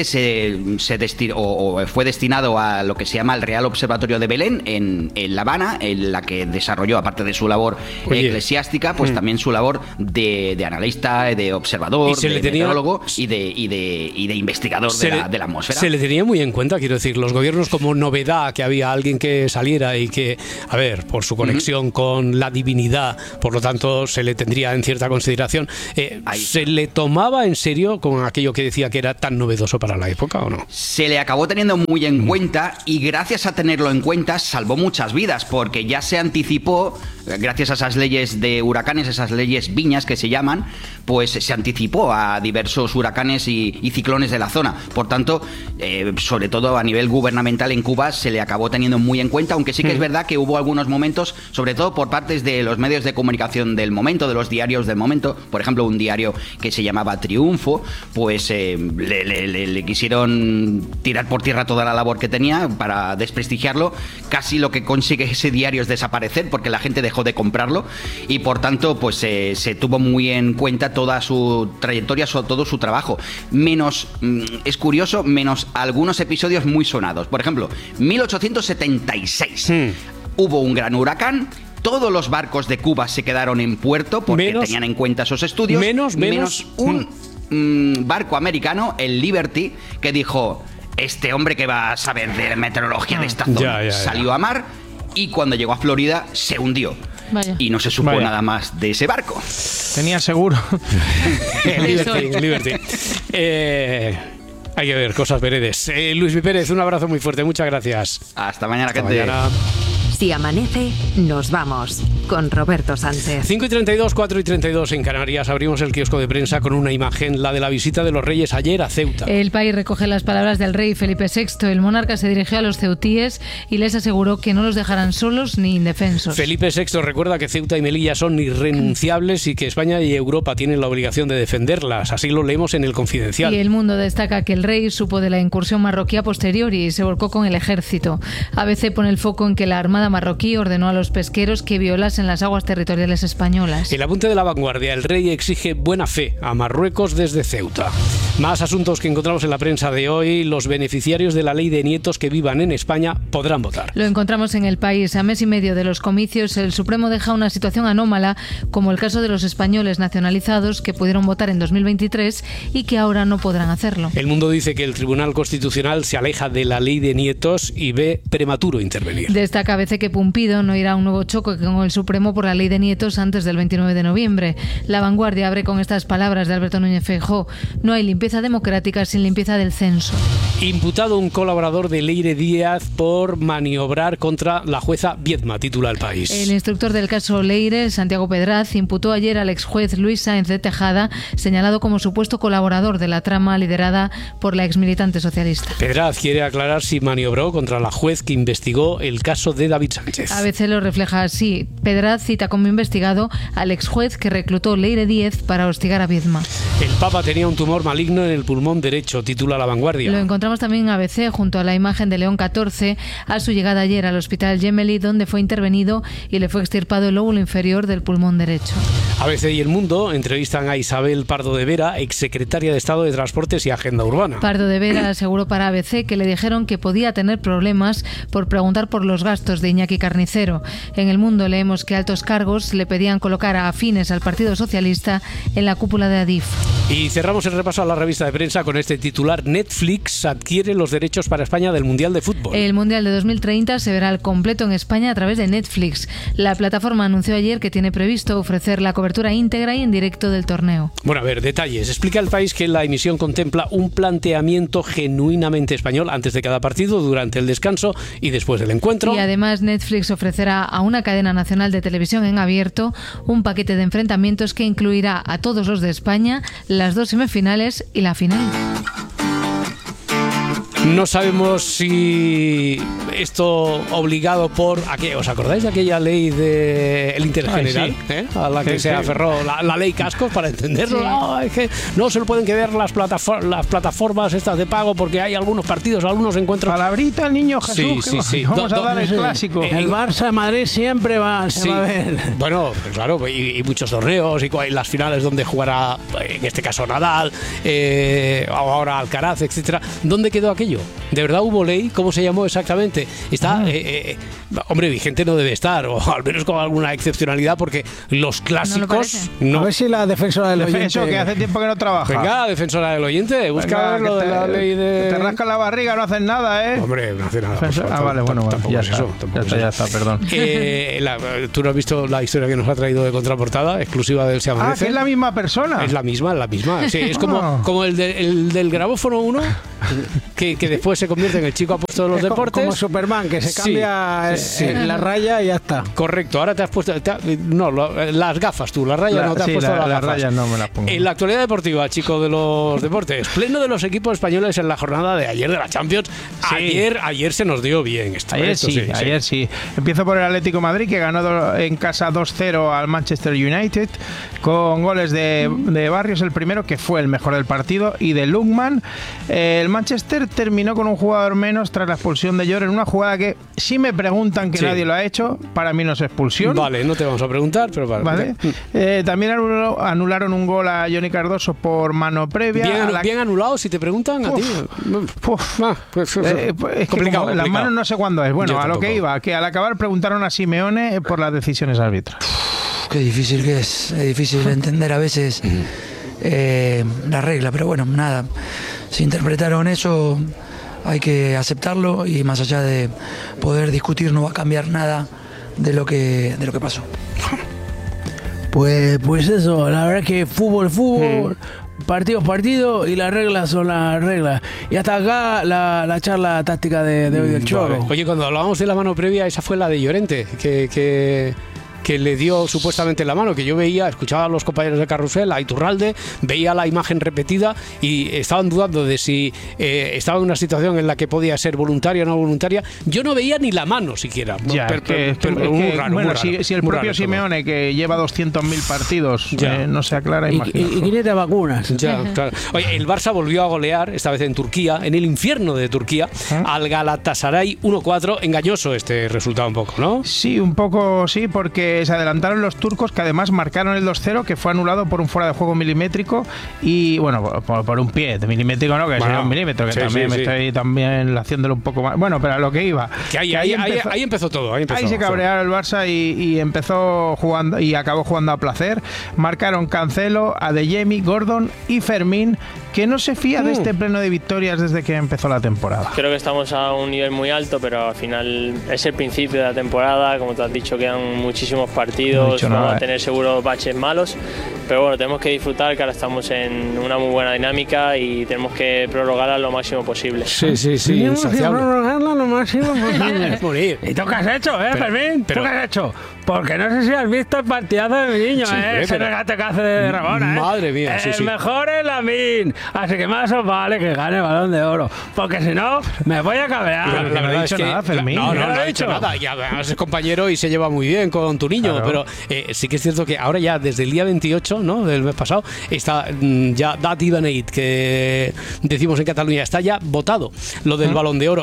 fue destinado a lo que se llama el Real Observatorio de Belén en La Habana, en la que desarrolló, aparte de su labor eclesiástica, pues también su labor de analista, de observador, de meteorólogo y de investigador de la atmósfera. Se le tenía muy en cuenta, quiero decir, los gobiernos como novedad, que había alguien que saliera y que, a ver, por su conexión con la divinidad, por lo tanto se le tendría en cierta consideración. ¿Se le tomaba en serio con aquello que decía que era tan novedoso para la época o no? Se le acabó teniendo muy en cuenta, y gracias a tenerlo en cuenta salvó muchas vidas, porque ya se anticipó, gracias a esas leyes de huracanes, esas leyes Viñas que se llaman, pues se anticipó a diversos huracanes y ciclones de la zona. Por tanto, sobre todo a nivel gubernamental en Cuba se le acabó teniendo muy en cuenta, aunque sí que es verdad que hubo algunos momentos, sobre todo por partes de los medios de comunicación del momento, de los diarios del momento, por ejemplo un diario que se llamaba Triunfo, pues le quisieron tirar por tierra toda la labor que tenía para desprestigiarlo. Casi lo que consigue ese diario es desaparecer, porque la gente dejó de comprarlo, y por tanto pues se tuvo muy en cuenta toda su trayectoria, todo su trabajo, menos, es curioso, menos algunos episodios muy sonados. Por ejemplo, 1876 hubo un gran huracán. Todos los barcos de Cuba se quedaron en puerto porque tenían en cuenta esos estudios, menos un barco americano, el Liberty, que dijo: este hombre que va a saber de meteorología de esta zona. Salió a mar, y cuando llegó a Florida se hundió. Y no se supo nada más de ese barco. Tenía seguro. Liberty. Hay que ver cosas veredes. Luis Pérez, un abrazo muy fuerte, muchas gracias. Hasta mañana, gente. Mañana. Si amanece, nos vamos con Roberto Sánchez. 5:32, 4:32 en Canarias. Abrimos el kiosco de prensa con una imagen, la de la visita de los reyes ayer a Ceuta. El País recoge las palabras del rey Felipe VI. El monarca se dirigió a los ceutíes y les aseguró que no los dejarán solos ni indefensos. Felipe VI recuerda que Ceuta y Melilla son irrenunciables y que España y Europa tienen la obligación de defenderlas. Así lo leemos en El Confidencial. Y El Mundo destaca que el rey supo de la incursión marroquí a posteriori y se volcó con el ejército. ABC pone el foco en que la Armada marroquí ordenó a los pesqueros que violasen las aguas territoriales españolas. El apunte de La Vanguardia: el rey exige buena fe a Marruecos desde Ceuta. Más asuntos que encontramos en la prensa de hoy. Los beneficiarios de la ley de nietos que vivan en España podrán votar. Lo encontramos en El País. A mes y medio de los comicios, el Supremo deja una situación anómala, como el caso de los españoles nacionalizados que pudieron votar en 2023 y que ahora no podrán hacerlo. El Mundo dice que el Tribunal Constitucional se aleja de la ley de nietos y ve prematuro intervenir. Destaca ABC que Pumpido no irá a un nuevo choque con el Supremo por la ley de nietos antes del 29 de noviembre. La Vanguardia abre con estas palabras de Alberto Núñez Feijóo: no hay limpieza democrática sin limpieza del censo. Imputado un colaborador de Leire Díaz por maniobrar contra la jueza Viedma, titula El País. El instructor del caso Leire, Santiago Pedraz, imputó ayer al exjuez Luis Sáenz de Tejada, señalado como supuesto colaborador de la trama liderada por la exmilitante socialista. Pedraz quiere aclarar si maniobró contra la juez que investigó el caso de David Sánchez. ABC lo refleja así. Pedraz cita como investigado al exjuez que reclutó Leire Díez para hostigar a Viedma. El Papa tenía un tumor maligno en el pulmón derecho, titula La Vanguardia. Lo encontramos también en ABC junto a la imagen de León XIV a su llegada ayer al hospital Gemelli, donde fue intervenido y le fue extirpado el lóbulo inferior del pulmón derecho. ABC y El Mundo entrevistan a Isabel Pardo de Vera, exsecretaria de Estado de Transportes y Agenda Urbana. Pardo de Vera aseguró para ABC que le dijeron que podía tener problemas por preguntar por los gastos de Iñaki Carnicero. En El Mundo leemos que altos cargos le pedían colocar a afines al Partido Socialista en la cúpula de Adif. Y cerramos el repaso a la revista de prensa con este titular: Netflix adquiere los derechos para España del Mundial de Fútbol. El Mundial de 2030 se verá al completo en España a través de Netflix. La plataforma anunció ayer que tiene previsto ofrecer la cobertura íntegra y en directo del torneo. Bueno, a ver, detalles. Explica El País que la emisión contempla un planteamiento genuinamente español antes de cada partido, durante el descanso y después del encuentro. Y además Netflix ofrecerá a una cadena nacional de televisión en abierto un paquete de enfrentamientos que incluirá a todos los de España, las 2 semifinales y la final. No sabemos si esto obligado por... ¿Os acordáis de aquella ley del intergeneral? Sí. A la que se aferró la ley Cascos, para entenderlo. Sí. No, es que no se lo pueden quedar las plataformas estas de pago porque hay algunos partidos, algunos encuentros... Palabrita al niño Jesús. Sí. Vamos a dar el clásico. El Barça Madrid siempre se va a ver. Bueno, claro, y muchos torneos y las finales donde jugará, en este caso Nadal, ahora Alcaraz, etcétera. ¿Dónde quedó aquello? ¿De verdad hubo ley? ¿Cómo se llamó exactamente? Está, hombre, vigente no debe estar, o al menos con alguna excepcionalidad, porque los clásicos... No. A ver si la defensora del oyente... que hace tiempo que no trabaja. Venga, defensora del oyente, busca lo de la ley de... Te rasca la barriga, no haces nada, ¿eh? Hombre, no hace nada. Vale, bueno, ya está, perdón. ¿Tú no has visto la historia que nos ha traído de contraportada, exclusiva del Se Amanece? Que es la misma persona. Es la misma. Sí, es como el del grabófono 1, que después se convierte en el chico apuesto de los deportes. Como Superman, que se cambia la raya y ya está. Correcto, ahora te has puesto... las gafas tú, la raya no te has puesto las gafas. Rayas no me las pongo. En la actualidad deportiva, chico de los deportes, pleno de los equipos españoles en la jornada de ayer de la Champions. Sí. Ayer se nos dio bien esto. Ayer sí. Empiezo por el Atlético de Madrid, que ganó en casa 2-0 al Manchester United, con goles de Barrios, el primero, que fue el mejor del partido, y de Lukman. El Manchester terminó con un jugador menos tras la expulsión de Llor en una jugada que, si me preguntan que nadie lo ha hecho, para mí no es expulsión. Vale, no te vamos a preguntar, pero vale. También anularon un gol a Johnny Cardoso por mano previa. Bien anulado, si te preguntan a ti. Es complicado. Las manos no sé cuándo es. Bueno, a lo que iba, que al acabar preguntaron a Simeone por las decisiones arbitrales. Qué difícil que es difícil entender a veces la regla, pero bueno, nada, si interpretaron eso hay que aceptarlo, y más allá de poder discutir no va a cambiar nada de lo que pasó. Pues eso, la verdad es que fútbol, partido, y las reglas son las reglas. Y hasta acá la charla táctica de hoy del Cholo. Vale. Oye, cuando hablábamos de la mano previa, esa fue la de Llorente, que le dio supuestamente la mano, que yo escuchaba a los compañeros de Carrusel, a Iturralde, veía la imagen repetida y estaban dudando de si estaba en una situación en la que podía ser voluntaria o no voluntaria. Yo no veía ni la mano siquiera. Muy raro. Si el propio Simeone, que lleva 200.000 partidos, no se aclara, imagino. Y 500 vacunas. Ya, claro. Oye, el Barça volvió a golear, esta vez en Turquía, en el infierno de Turquía, al Galatasaray 1-4. Engañoso este resultado un poco, ¿no? Sí, un poco sí, porque se adelantaron los turcos, que además marcaron el 2-0, que fue anulado por un fuera de juego milimétrico, y bueno, por un pie de milimétrico, no, que sería un milímetro, que estoy también haciéndolo un poco más. Bueno, pero a lo que iba. Que ahí empezó todo. Ahí se cabrearon el Barça y empezó jugando y acabó jugando a placer. Marcaron Cancelo, Adeyemi, Gordon y Fermín, que no se fía de este pleno de victorias desde que empezó la temporada. Creo que estamos a un nivel muy alto, pero al final es el principio de la temporada. Como te has dicho, quedan muchísimos partidos, vamos a tener seguro baches malos, pero bueno, tenemos que disfrutar, que ahora estamos en una muy buena dinámica y tenemos que prorrogarla lo máximo posible. Sí. Tenemos que prorrogarla lo máximo posible. ¿Y tú qué has hecho, Fermín? ¿Tú qué has hecho? Porque no sé si has visto el partidazo de mi niño, ese regate que hace de Rabona, Madre mía, el mejor es Lamine, así que más os vale que gane el Balón de Oro, porque si no, me voy a cabrear. No he dicho nada, Fermín. No ha dicho nada, y además es compañero y se lleva muy bien con tu niño, pero sí que es cierto que ahora ya desde el día 28, ¿no?, del mes pasado, está ya Dat Ibaneit, que decimos en Cataluña, está ya votado lo del Balón de Oro, y es cuando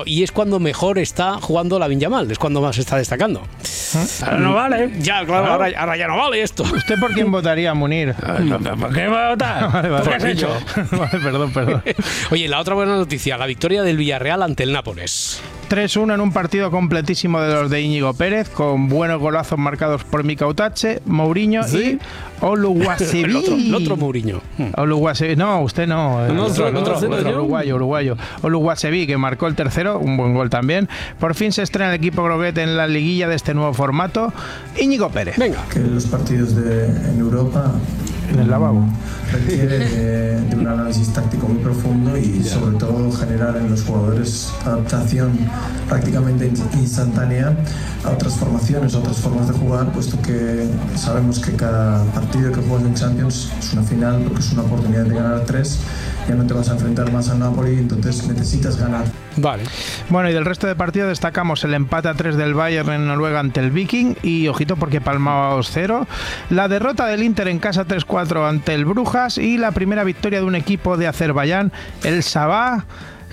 cuando mejor está jugando Lamine Yamal, es cuando más está destacando. Ahora no vale. Ya, claro, ahora ya no vale esto. ¿Usted por quién votaría, Munir? ¿Por qué va a votar? Vale, ¿Qué has hecho? Vale, perdón. Oye, la otra buena noticia, la victoria del Villarreal ante el Nápoles. 3-1 en un partido completísimo de los de Íñigo Pérez, con buenos golazos marcados por Mika Utache, Mourinho y Oluwasebi. El otro Mourinho. Oluwasebi, no, usted no. El otro uruguayo. Oluwasebi, que marcó el tercero, un buen gol también. Por fin se estrena el equipo groguete en la liguilla de este nuevo formato. Íñigo Pérez. Venga. Que los partidos en Europa en el lavabo requiere de un análisis táctico muy profundo y sobre todo generar en los jugadores adaptación prácticamente instantánea a otras formaciones, a otras formas de jugar, puesto que sabemos que cada partido que juegas en Champions es una final, porque es una oportunidad de ganar 3, ya no te vas a enfrentar más al Napoli, entonces necesitas ganar. Vale. Bueno, y del resto de partidos destacamos el empate a 3 del Bayern en Noruega ante el Viking, y ojito porque palmaba 2-0, la derrota del Inter en casa 3-4 ante el Brujas, y la primera victoria de un equipo de Azerbaiyán, el Sabah,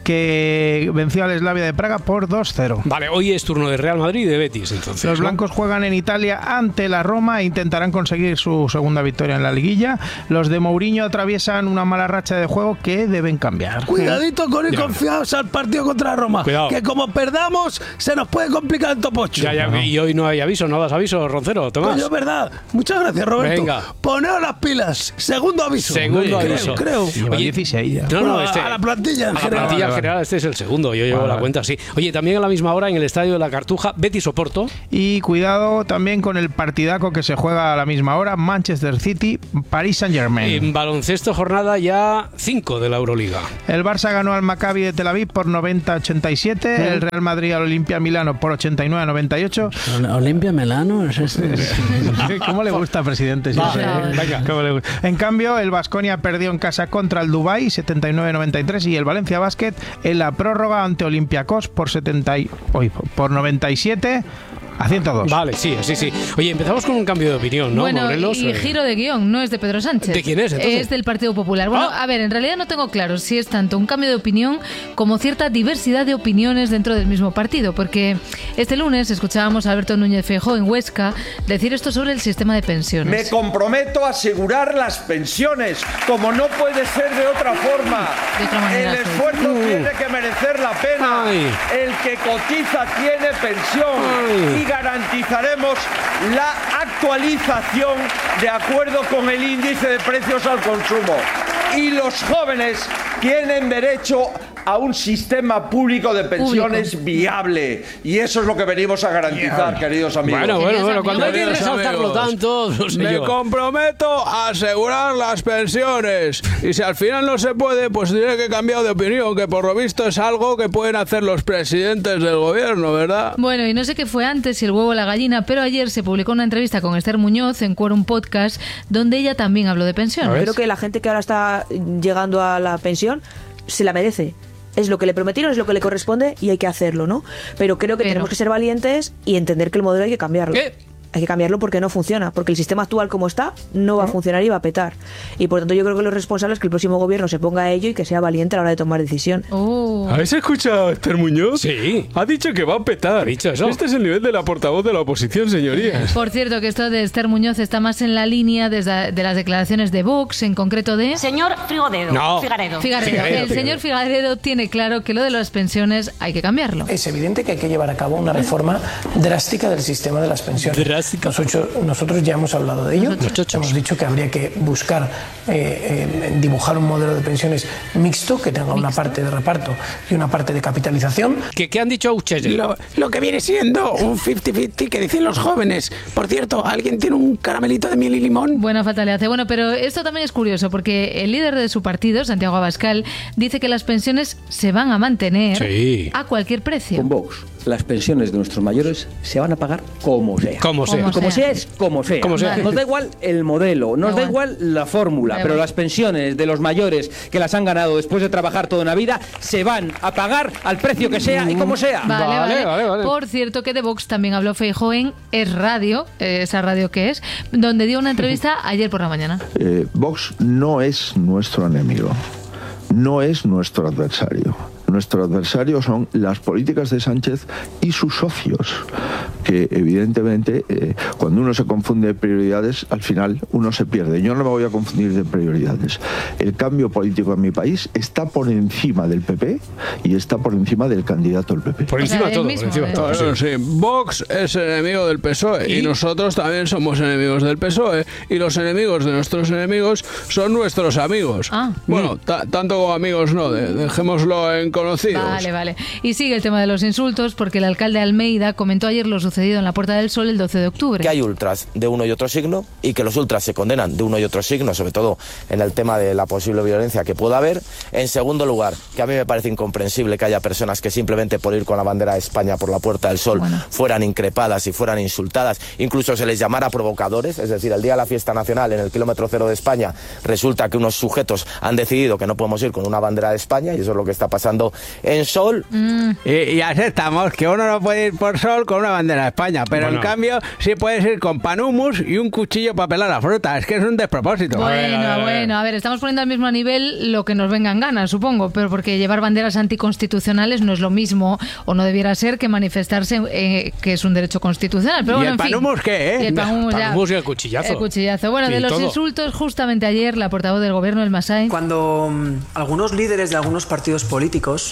que venció al Slavia de Praga por 2-0. Vale, hoy es turno de Real Madrid y de Betis, entonces. Los blancos juegan en Italia ante la Roma e intentarán conseguir su segunda victoria en la liguilla. Los de Mourinho atraviesan una mala racha de juego que deben cambiar. Cuidadito con ir confiados al partido contra Roma. Cuidado. Que como perdamos, se nos puede complicar el top 8. Ya, y hoy no hay aviso, no das aviso, Roncero, Tomás. Coño, es verdad. Muchas gracias, Roberto. Venga. Poneos las pilas. Segundo aviso. Aviso. Creo. Lleva 16 ya. No, a la plantilla en general. Este es el segundo, yo llevo la cuenta, sí. Oye, también a la misma hora en el Estadio de la Cartuja, Betis Oporto. Y cuidado también con el partidaco que se juega a la misma hora, Manchester City, Paris Saint-Germain. En baloncesto, jornada ya 5 de la Euroliga. El Barça ganó al Maccabi de Tel Aviv por 90-87, el Real Madrid al Olimpia Milano por 89-98. ¿Olimpia Milano? ¿Cómo le gusta, presidente? Sí, venga, ¿cómo le gusta? En cambio, el Baskonia perdió en casa contra el Dubái 79-93 y el Valencia Basket en la prórroga ante Olympiacos por 97 a 102. Vale, sí. Oye, empezamos con un cambio de opinión, ¿no, bueno, Morelos? Y giro de guión, no es de Pedro Sánchez. ¿De quién es, entonces? Es del Partido Popular. Bueno, a ver, en realidad no tengo claro si es tanto un cambio de opinión como cierta diversidad de opiniones dentro del mismo partido, porque este lunes escuchábamos a Alberto Núñez Feijóo en Huesca decir esto sobre el sistema de pensiones. Me comprometo a asegurar las pensiones, como no puede ser de otra forma. De otra manera, el esfuerzo tiene que merecer la pena. Ay. El que cotiza tiene pensión. Ay. Y garantizaremos la actualización de acuerdo con el índice de precios al consumo. Y los jóvenes tienen derecho a un sistema público de pensiones viable. Y eso es lo que venimos a garantizar, queridos amigos. Bueno, cuando hay que resaltarlo tanto, no sé me yo. comprometo a asegurar las pensiones. Y si al final no se puede, pues diré que he cambiado de opinión, que por lo visto es algo que pueden hacer los presidentes del gobierno, ¿verdad? Bueno, y no sé qué fue antes, si el huevo o la gallina, pero ayer se publicó una entrevista con Esther Muñoz en Quorum Podcast, donde ella también habló de pensiones. Creo que la gente que ahora está llegando a la pensión se la merece. Es lo que le prometieron, es lo que le corresponde y hay que hacerlo, ¿no? Pero creo que tenemos que ser valientes y entender que el modelo hay que cambiarlo. Hay que cambiarlo porque no funciona, porque el sistema actual como está no va a funcionar y va a petar. Y por tanto yo creo que lo responsable es que el próximo gobierno se ponga a ello y que sea valiente a la hora de tomar decisión. ¿Habéis escuchado a Esther Muñoz? Sí. Ha dicho que va a petar. ¿Ha dicho eso? Este es el nivel de la portavoz de la oposición, señorías. Por cierto, que esto de Esther Muñoz está más en la línea de las declaraciones de Vox, en concreto de... Señor Figaredo. No. Figaredo. El señor Figaredo tiene claro que lo de las pensiones hay que cambiarlo. Es evidente que hay que llevar a cabo una reforma drástica del sistema de las pensiones. Drástica. Nosotros ya hemos hablado de ello. Hemos dicho que habría que buscar dibujar un modelo de pensiones mixto que tenga una parte de reparto y una parte de capitalización. ¿Qué han dicho ustedes? Lo que viene siendo un 50-50 que dicen los jóvenes. Por cierto, ¿alguien tiene un caramelito de miel y limón? Buena falta le hace. Bueno, pero esto también es curioso porque el líder de su partido, Santiago Abascal, dice que las pensiones se van a mantener a cualquier precio. Con Vox, las pensiones de nuestros mayores se van a pagar como sea. Como sea. Como sea. Nos da igual el modelo, nos da igual la fórmula, pero las pensiones de los mayores que las han ganado después de trabajar toda una vida se van a pagar al precio que sea y como sea. Vale. Por cierto, que de Vox también habló Feijóo en Es Radio, esa radio que es, donde dio una entrevista ayer por la mañana. Vox no es nuestro enemigo, no es nuestro adversario. nuestro adversario son las políticas de Sánchez y sus socios, que evidentemente cuando uno se confunde de prioridades, al final uno se pierde. Yo no me voy a confundir de prioridades. El cambio político en mi país está por encima del PP y está por encima del candidato del PP. Por encima de todo. Por encima de todo. Bueno, sí. Vox es enemigo del PSOE y nosotros también somos enemigos del PSOE, y los enemigos de nuestros enemigos son nuestros amigos. Bueno, tanto como amigos no, dejémoslo en conocidos. Vale. Y sigue el tema de los insultos, porque el alcalde Almeida comentó ayer lo sucedido en la Puerta del Sol el 12 de octubre. Que hay ultras de uno y otro signo y que los ultras se condenan de uno y otro signo, sobre todo en el tema de la posible violencia que pueda haber. En segundo lugar, que a mí me parece incomprensible que haya personas que simplemente por ir con la bandera de España por la Puerta del Sol fueran increpadas y fueran insultadas, incluso se les llamara provocadores. Es decir, el día de la fiesta nacional en el kilómetro cero de España resulta que unos sujetos han decidido que no podemos ir con una bandera de España, y eso es lo que está pasando en Sol. Y aceptamos que uno no puede ir por Sol con una bandera de España, pero en cambio sí puedes ir con panhumus y un cuchillo para pelar la fruta. Es que es un despropósito. Bueno, a ver, estamos poniendo al mismo nivel lo que nos vengan ganas, supongo, pero porque llevar banderas anticonstitucionales no es lo mismo, o no debiera ser, que manifestarse, que es un derecho constitucional. Pero ¿Y bueno, el panhumus qué, Y el panhumus y el cuchillazo. Bueno, de los insultos, justamente ayer la portavoz del gobierno, el Masai. Cuando algunos líderes de algunos partidos políticos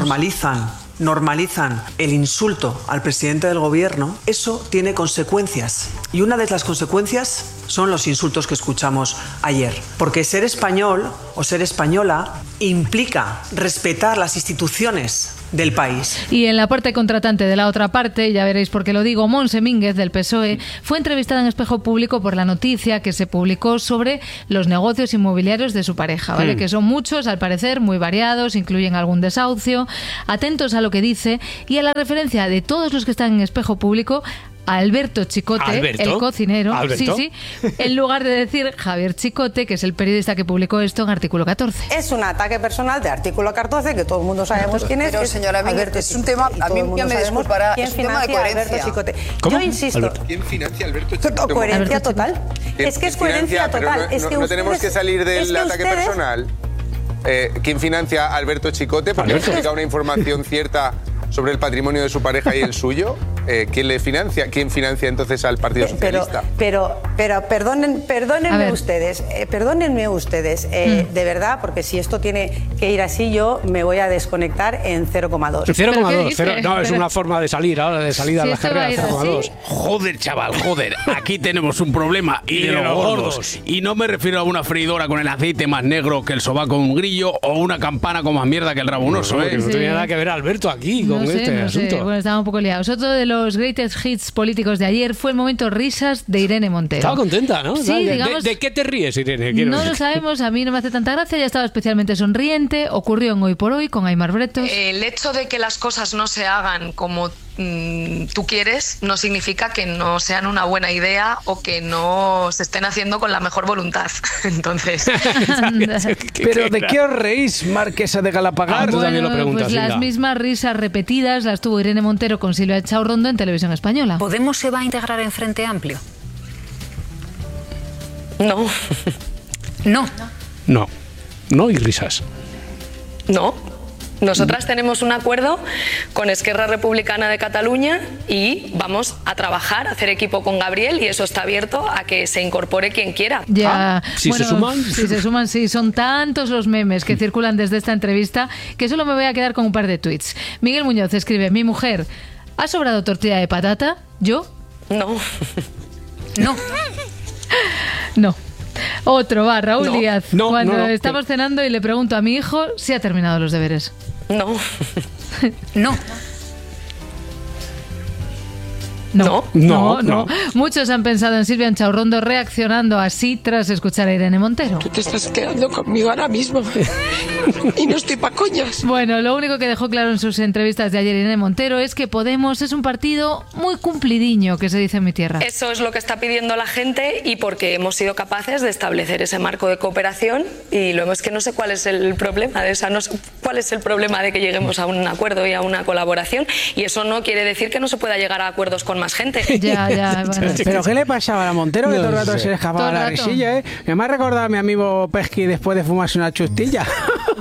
normalizan el insulto al presidente del gobierno, eso tiene consecuencias. Y una de las consecuencias son los insultos que escuchamos ayer. Porque ser español o ser española implica respetar las instituciones del país. Y en la parte contratante de la otra parte, ya veréis por qué lo digo, Montse Mínguez, del PSOE, fue entrevistada en Espejo Público por la noticia que se publicó sobre los negocios inmobiliarios de su pareja, ¿vale? Que son muchos, al parecer, muy variados, incluyen algún desahucio. Atentos a lo que dice y a la referencia de todos los que están en Espejo Público a Alberto Chicote, el cocinero, sí, en lugar de decir Javier Chicote, que es el periodista que publicó esto en Artículo 14. Es un ataque personal de Artículo 14, que todo el mundo sabemos quién es. Pero señora Mínguez, es un tema, a mí ya me disculpará, es un tema de coherencia. Chicote. Yo insisto. ¿Quién financia a Alberto Chicote? Coherencia total. Es que es coherencia total. No tenemos que salir del ataque personal. ¿Quién financia a Alberto Chicote? Porque publica una información cierta sobre el patrimonio de su pareja y el suyo. ¿Quién le financia? ¿Quién financia entonces al Partido Socialista? Pero perdónenme ustedes, de verdad, porque si esto tiene que ir así, yo me voy a desconectar en 0,2. 0,2, no, es una forma de salir ahora, de salida a las carreras, 0,2. Joder, chaval, aquí tenemos un problema y de los gordos. Y no me refiero a una freidora con el aceite más negro que el sobaco de un grillo o una campana con más mierda que el rabo oso, No tenía nada que ver Alberto aquí con este asunto. Bueno, estaba un poco liados. Otro de los greatest hits políticos de ayer fue el momento risas de Irene Montero. Estaba contenta, ¿no? Sí, digamos, ¿De qué te ríes, Irene? No lo sabemos, a mí no me hace tanta gracia, ella estaba especialmente sonriente, ocurrió en Hoy por Hoy con Aimar Bretos. El hecho de que las cosas no se hagan como tú quieres no significa que no sean una buena idea o que no se estén haciendo con la mejor voluntad. Entonces... ¿Pero de qué os reís, marquesa de Galapagar? Tú también lo preguntas, pues las mismas risas repetidas las tuvo Irene Montero con Silvia Echaurrondo en Televisión Española. ¿Podemos se va a integrar en Frente Amplio? No. No y risas. No. Nosotras tenemos un acuerdo con Esquerra Republicana de Cataluña y vamos a trabajar, a hacer equipo con Gabriel, y eso está abierto a que se incorpore quien quiera. Ya. Si se suman. Si se suman, sí. Son tantos los memes que circulan desde esta entrevista que solo me voy a quedar con un par de tweets. Miguel Muñoz escribe: mi mujer, ¿ha sobrado tortilla de patata? ¿Yo? No. No. Otro va, Raúl Díaz. Cuando estamos cenando y le pregunto a mi hijo si ha terminado los deberes. No. No. Muchos han pensado en Silvia Echaurrondo reaccionando así tras escuchar a Irene Montero. Tú te estás quedando conmigo ahora mismo y no estoy pa' coñas. Bueno, lo único que dejó claro en sus entrevistas de ayer Irene Montero es que Podemos es un partido muy cumplidiño, que se dice en mi tierra. Eso es lo que está pidiendo la gente y porque hemos sido capaces de establecer ese marco de cooperación y luego es que no sé cuál es el problema de esa, no sé cuál es el problema de que lleguemos a un acuerdo y a una colaboración, y eso no quiere decir que no se pueda llegar a acuerdos con más gente. Ya, bueno. ¿Pero qué le pasaba a la Montero? Que todo el rato se le escapaba la risilla, ¿eh? Que me ha recordado a mi amigo Pesqui después de fumarse una chustilla.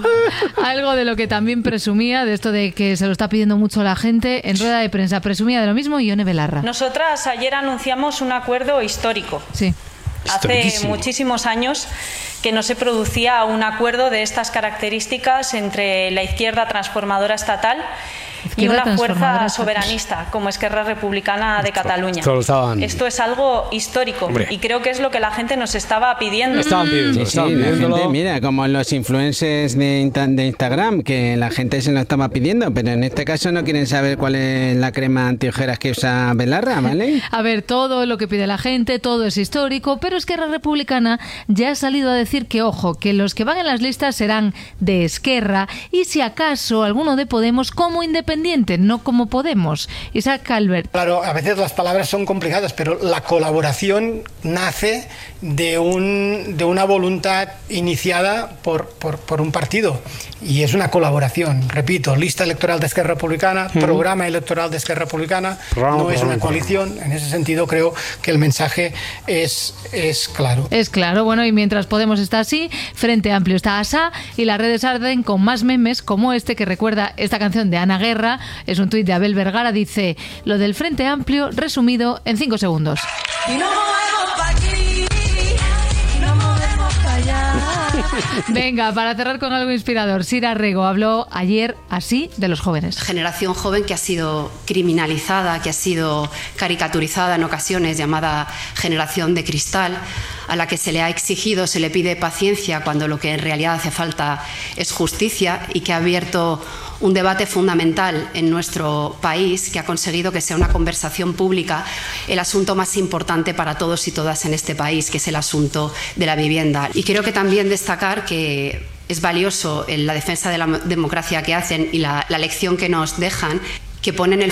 Algo de lo que también presumía, de esto de que se lo está pidiendo mucho la gente, en rueda de prensa presumía de lo mismo Ione Belarra. Nosotras ayer anunciamos un acuerdo histórico. Sí. Hace muchísimos años que no se producía un acuerdo de estas características entre la izquierda transformadora estatal y una fuerza soberanista como Esquerra Republicana de Cataluña. Esto es algo histórico. Hombre. Y creo que es lo que la gente nos estaba pidiendo. La gente, mira, como los influencers de Instagram, que la gente se lo estaba pidiendo, pero en este caso no quieren saber cuál es la crema antiojeras que usa Belarra, ¿vale? A ver, todo lo que pide la gente, todo es histórico, pero Esquerra Republicana ya ha salido a decir que, ojo, que los que van en las listas serán de Esquerra y si acaso alguno de Podemos como independiente, no como Podemos. Isaac Calvert. Claro, a veces las palabras son complicadas, pero la colaboración nace de una voluntad iniciada por un partido. Y es una colaboración, repito, lista electoral de Esquerra Republicana, programa electoral de Esquerra Republicana, no es una coalición. En ese sentido creo que el mensaje es claro. Es claro, bueno, y mientras Podemos está así, Frente Amplio está asá y las redes arden con más memes como este que recuerda esta canción de Ana Guerra. Es un tuit de Abel Vergara, dice: lo del Frente Amplio resumido en 5 segundos. Y no movemos pa' aquí, y no movemos pa' allá. Venga, para cerrar con algo inspirador, Sira Rego habló ayer así de los jóvenes. Generación joven que ha sido criminalizada, que ha sido caricaturizada en ocasiones, llamada generación de cristal, a la que se le ha exigido, se le pide paciencia cuando lo que en realidad hace falta es justicia, y que ha abierto un debate fundamental en nuestro país que ha conseguido que sea una conversación pública el asunto más importante para todos y todas en este país, que es el asunto de la vivienda. Y creo que también destacar que es valioso en la defensa de la democracia que hacen y la lección que nos dejan, que ponen el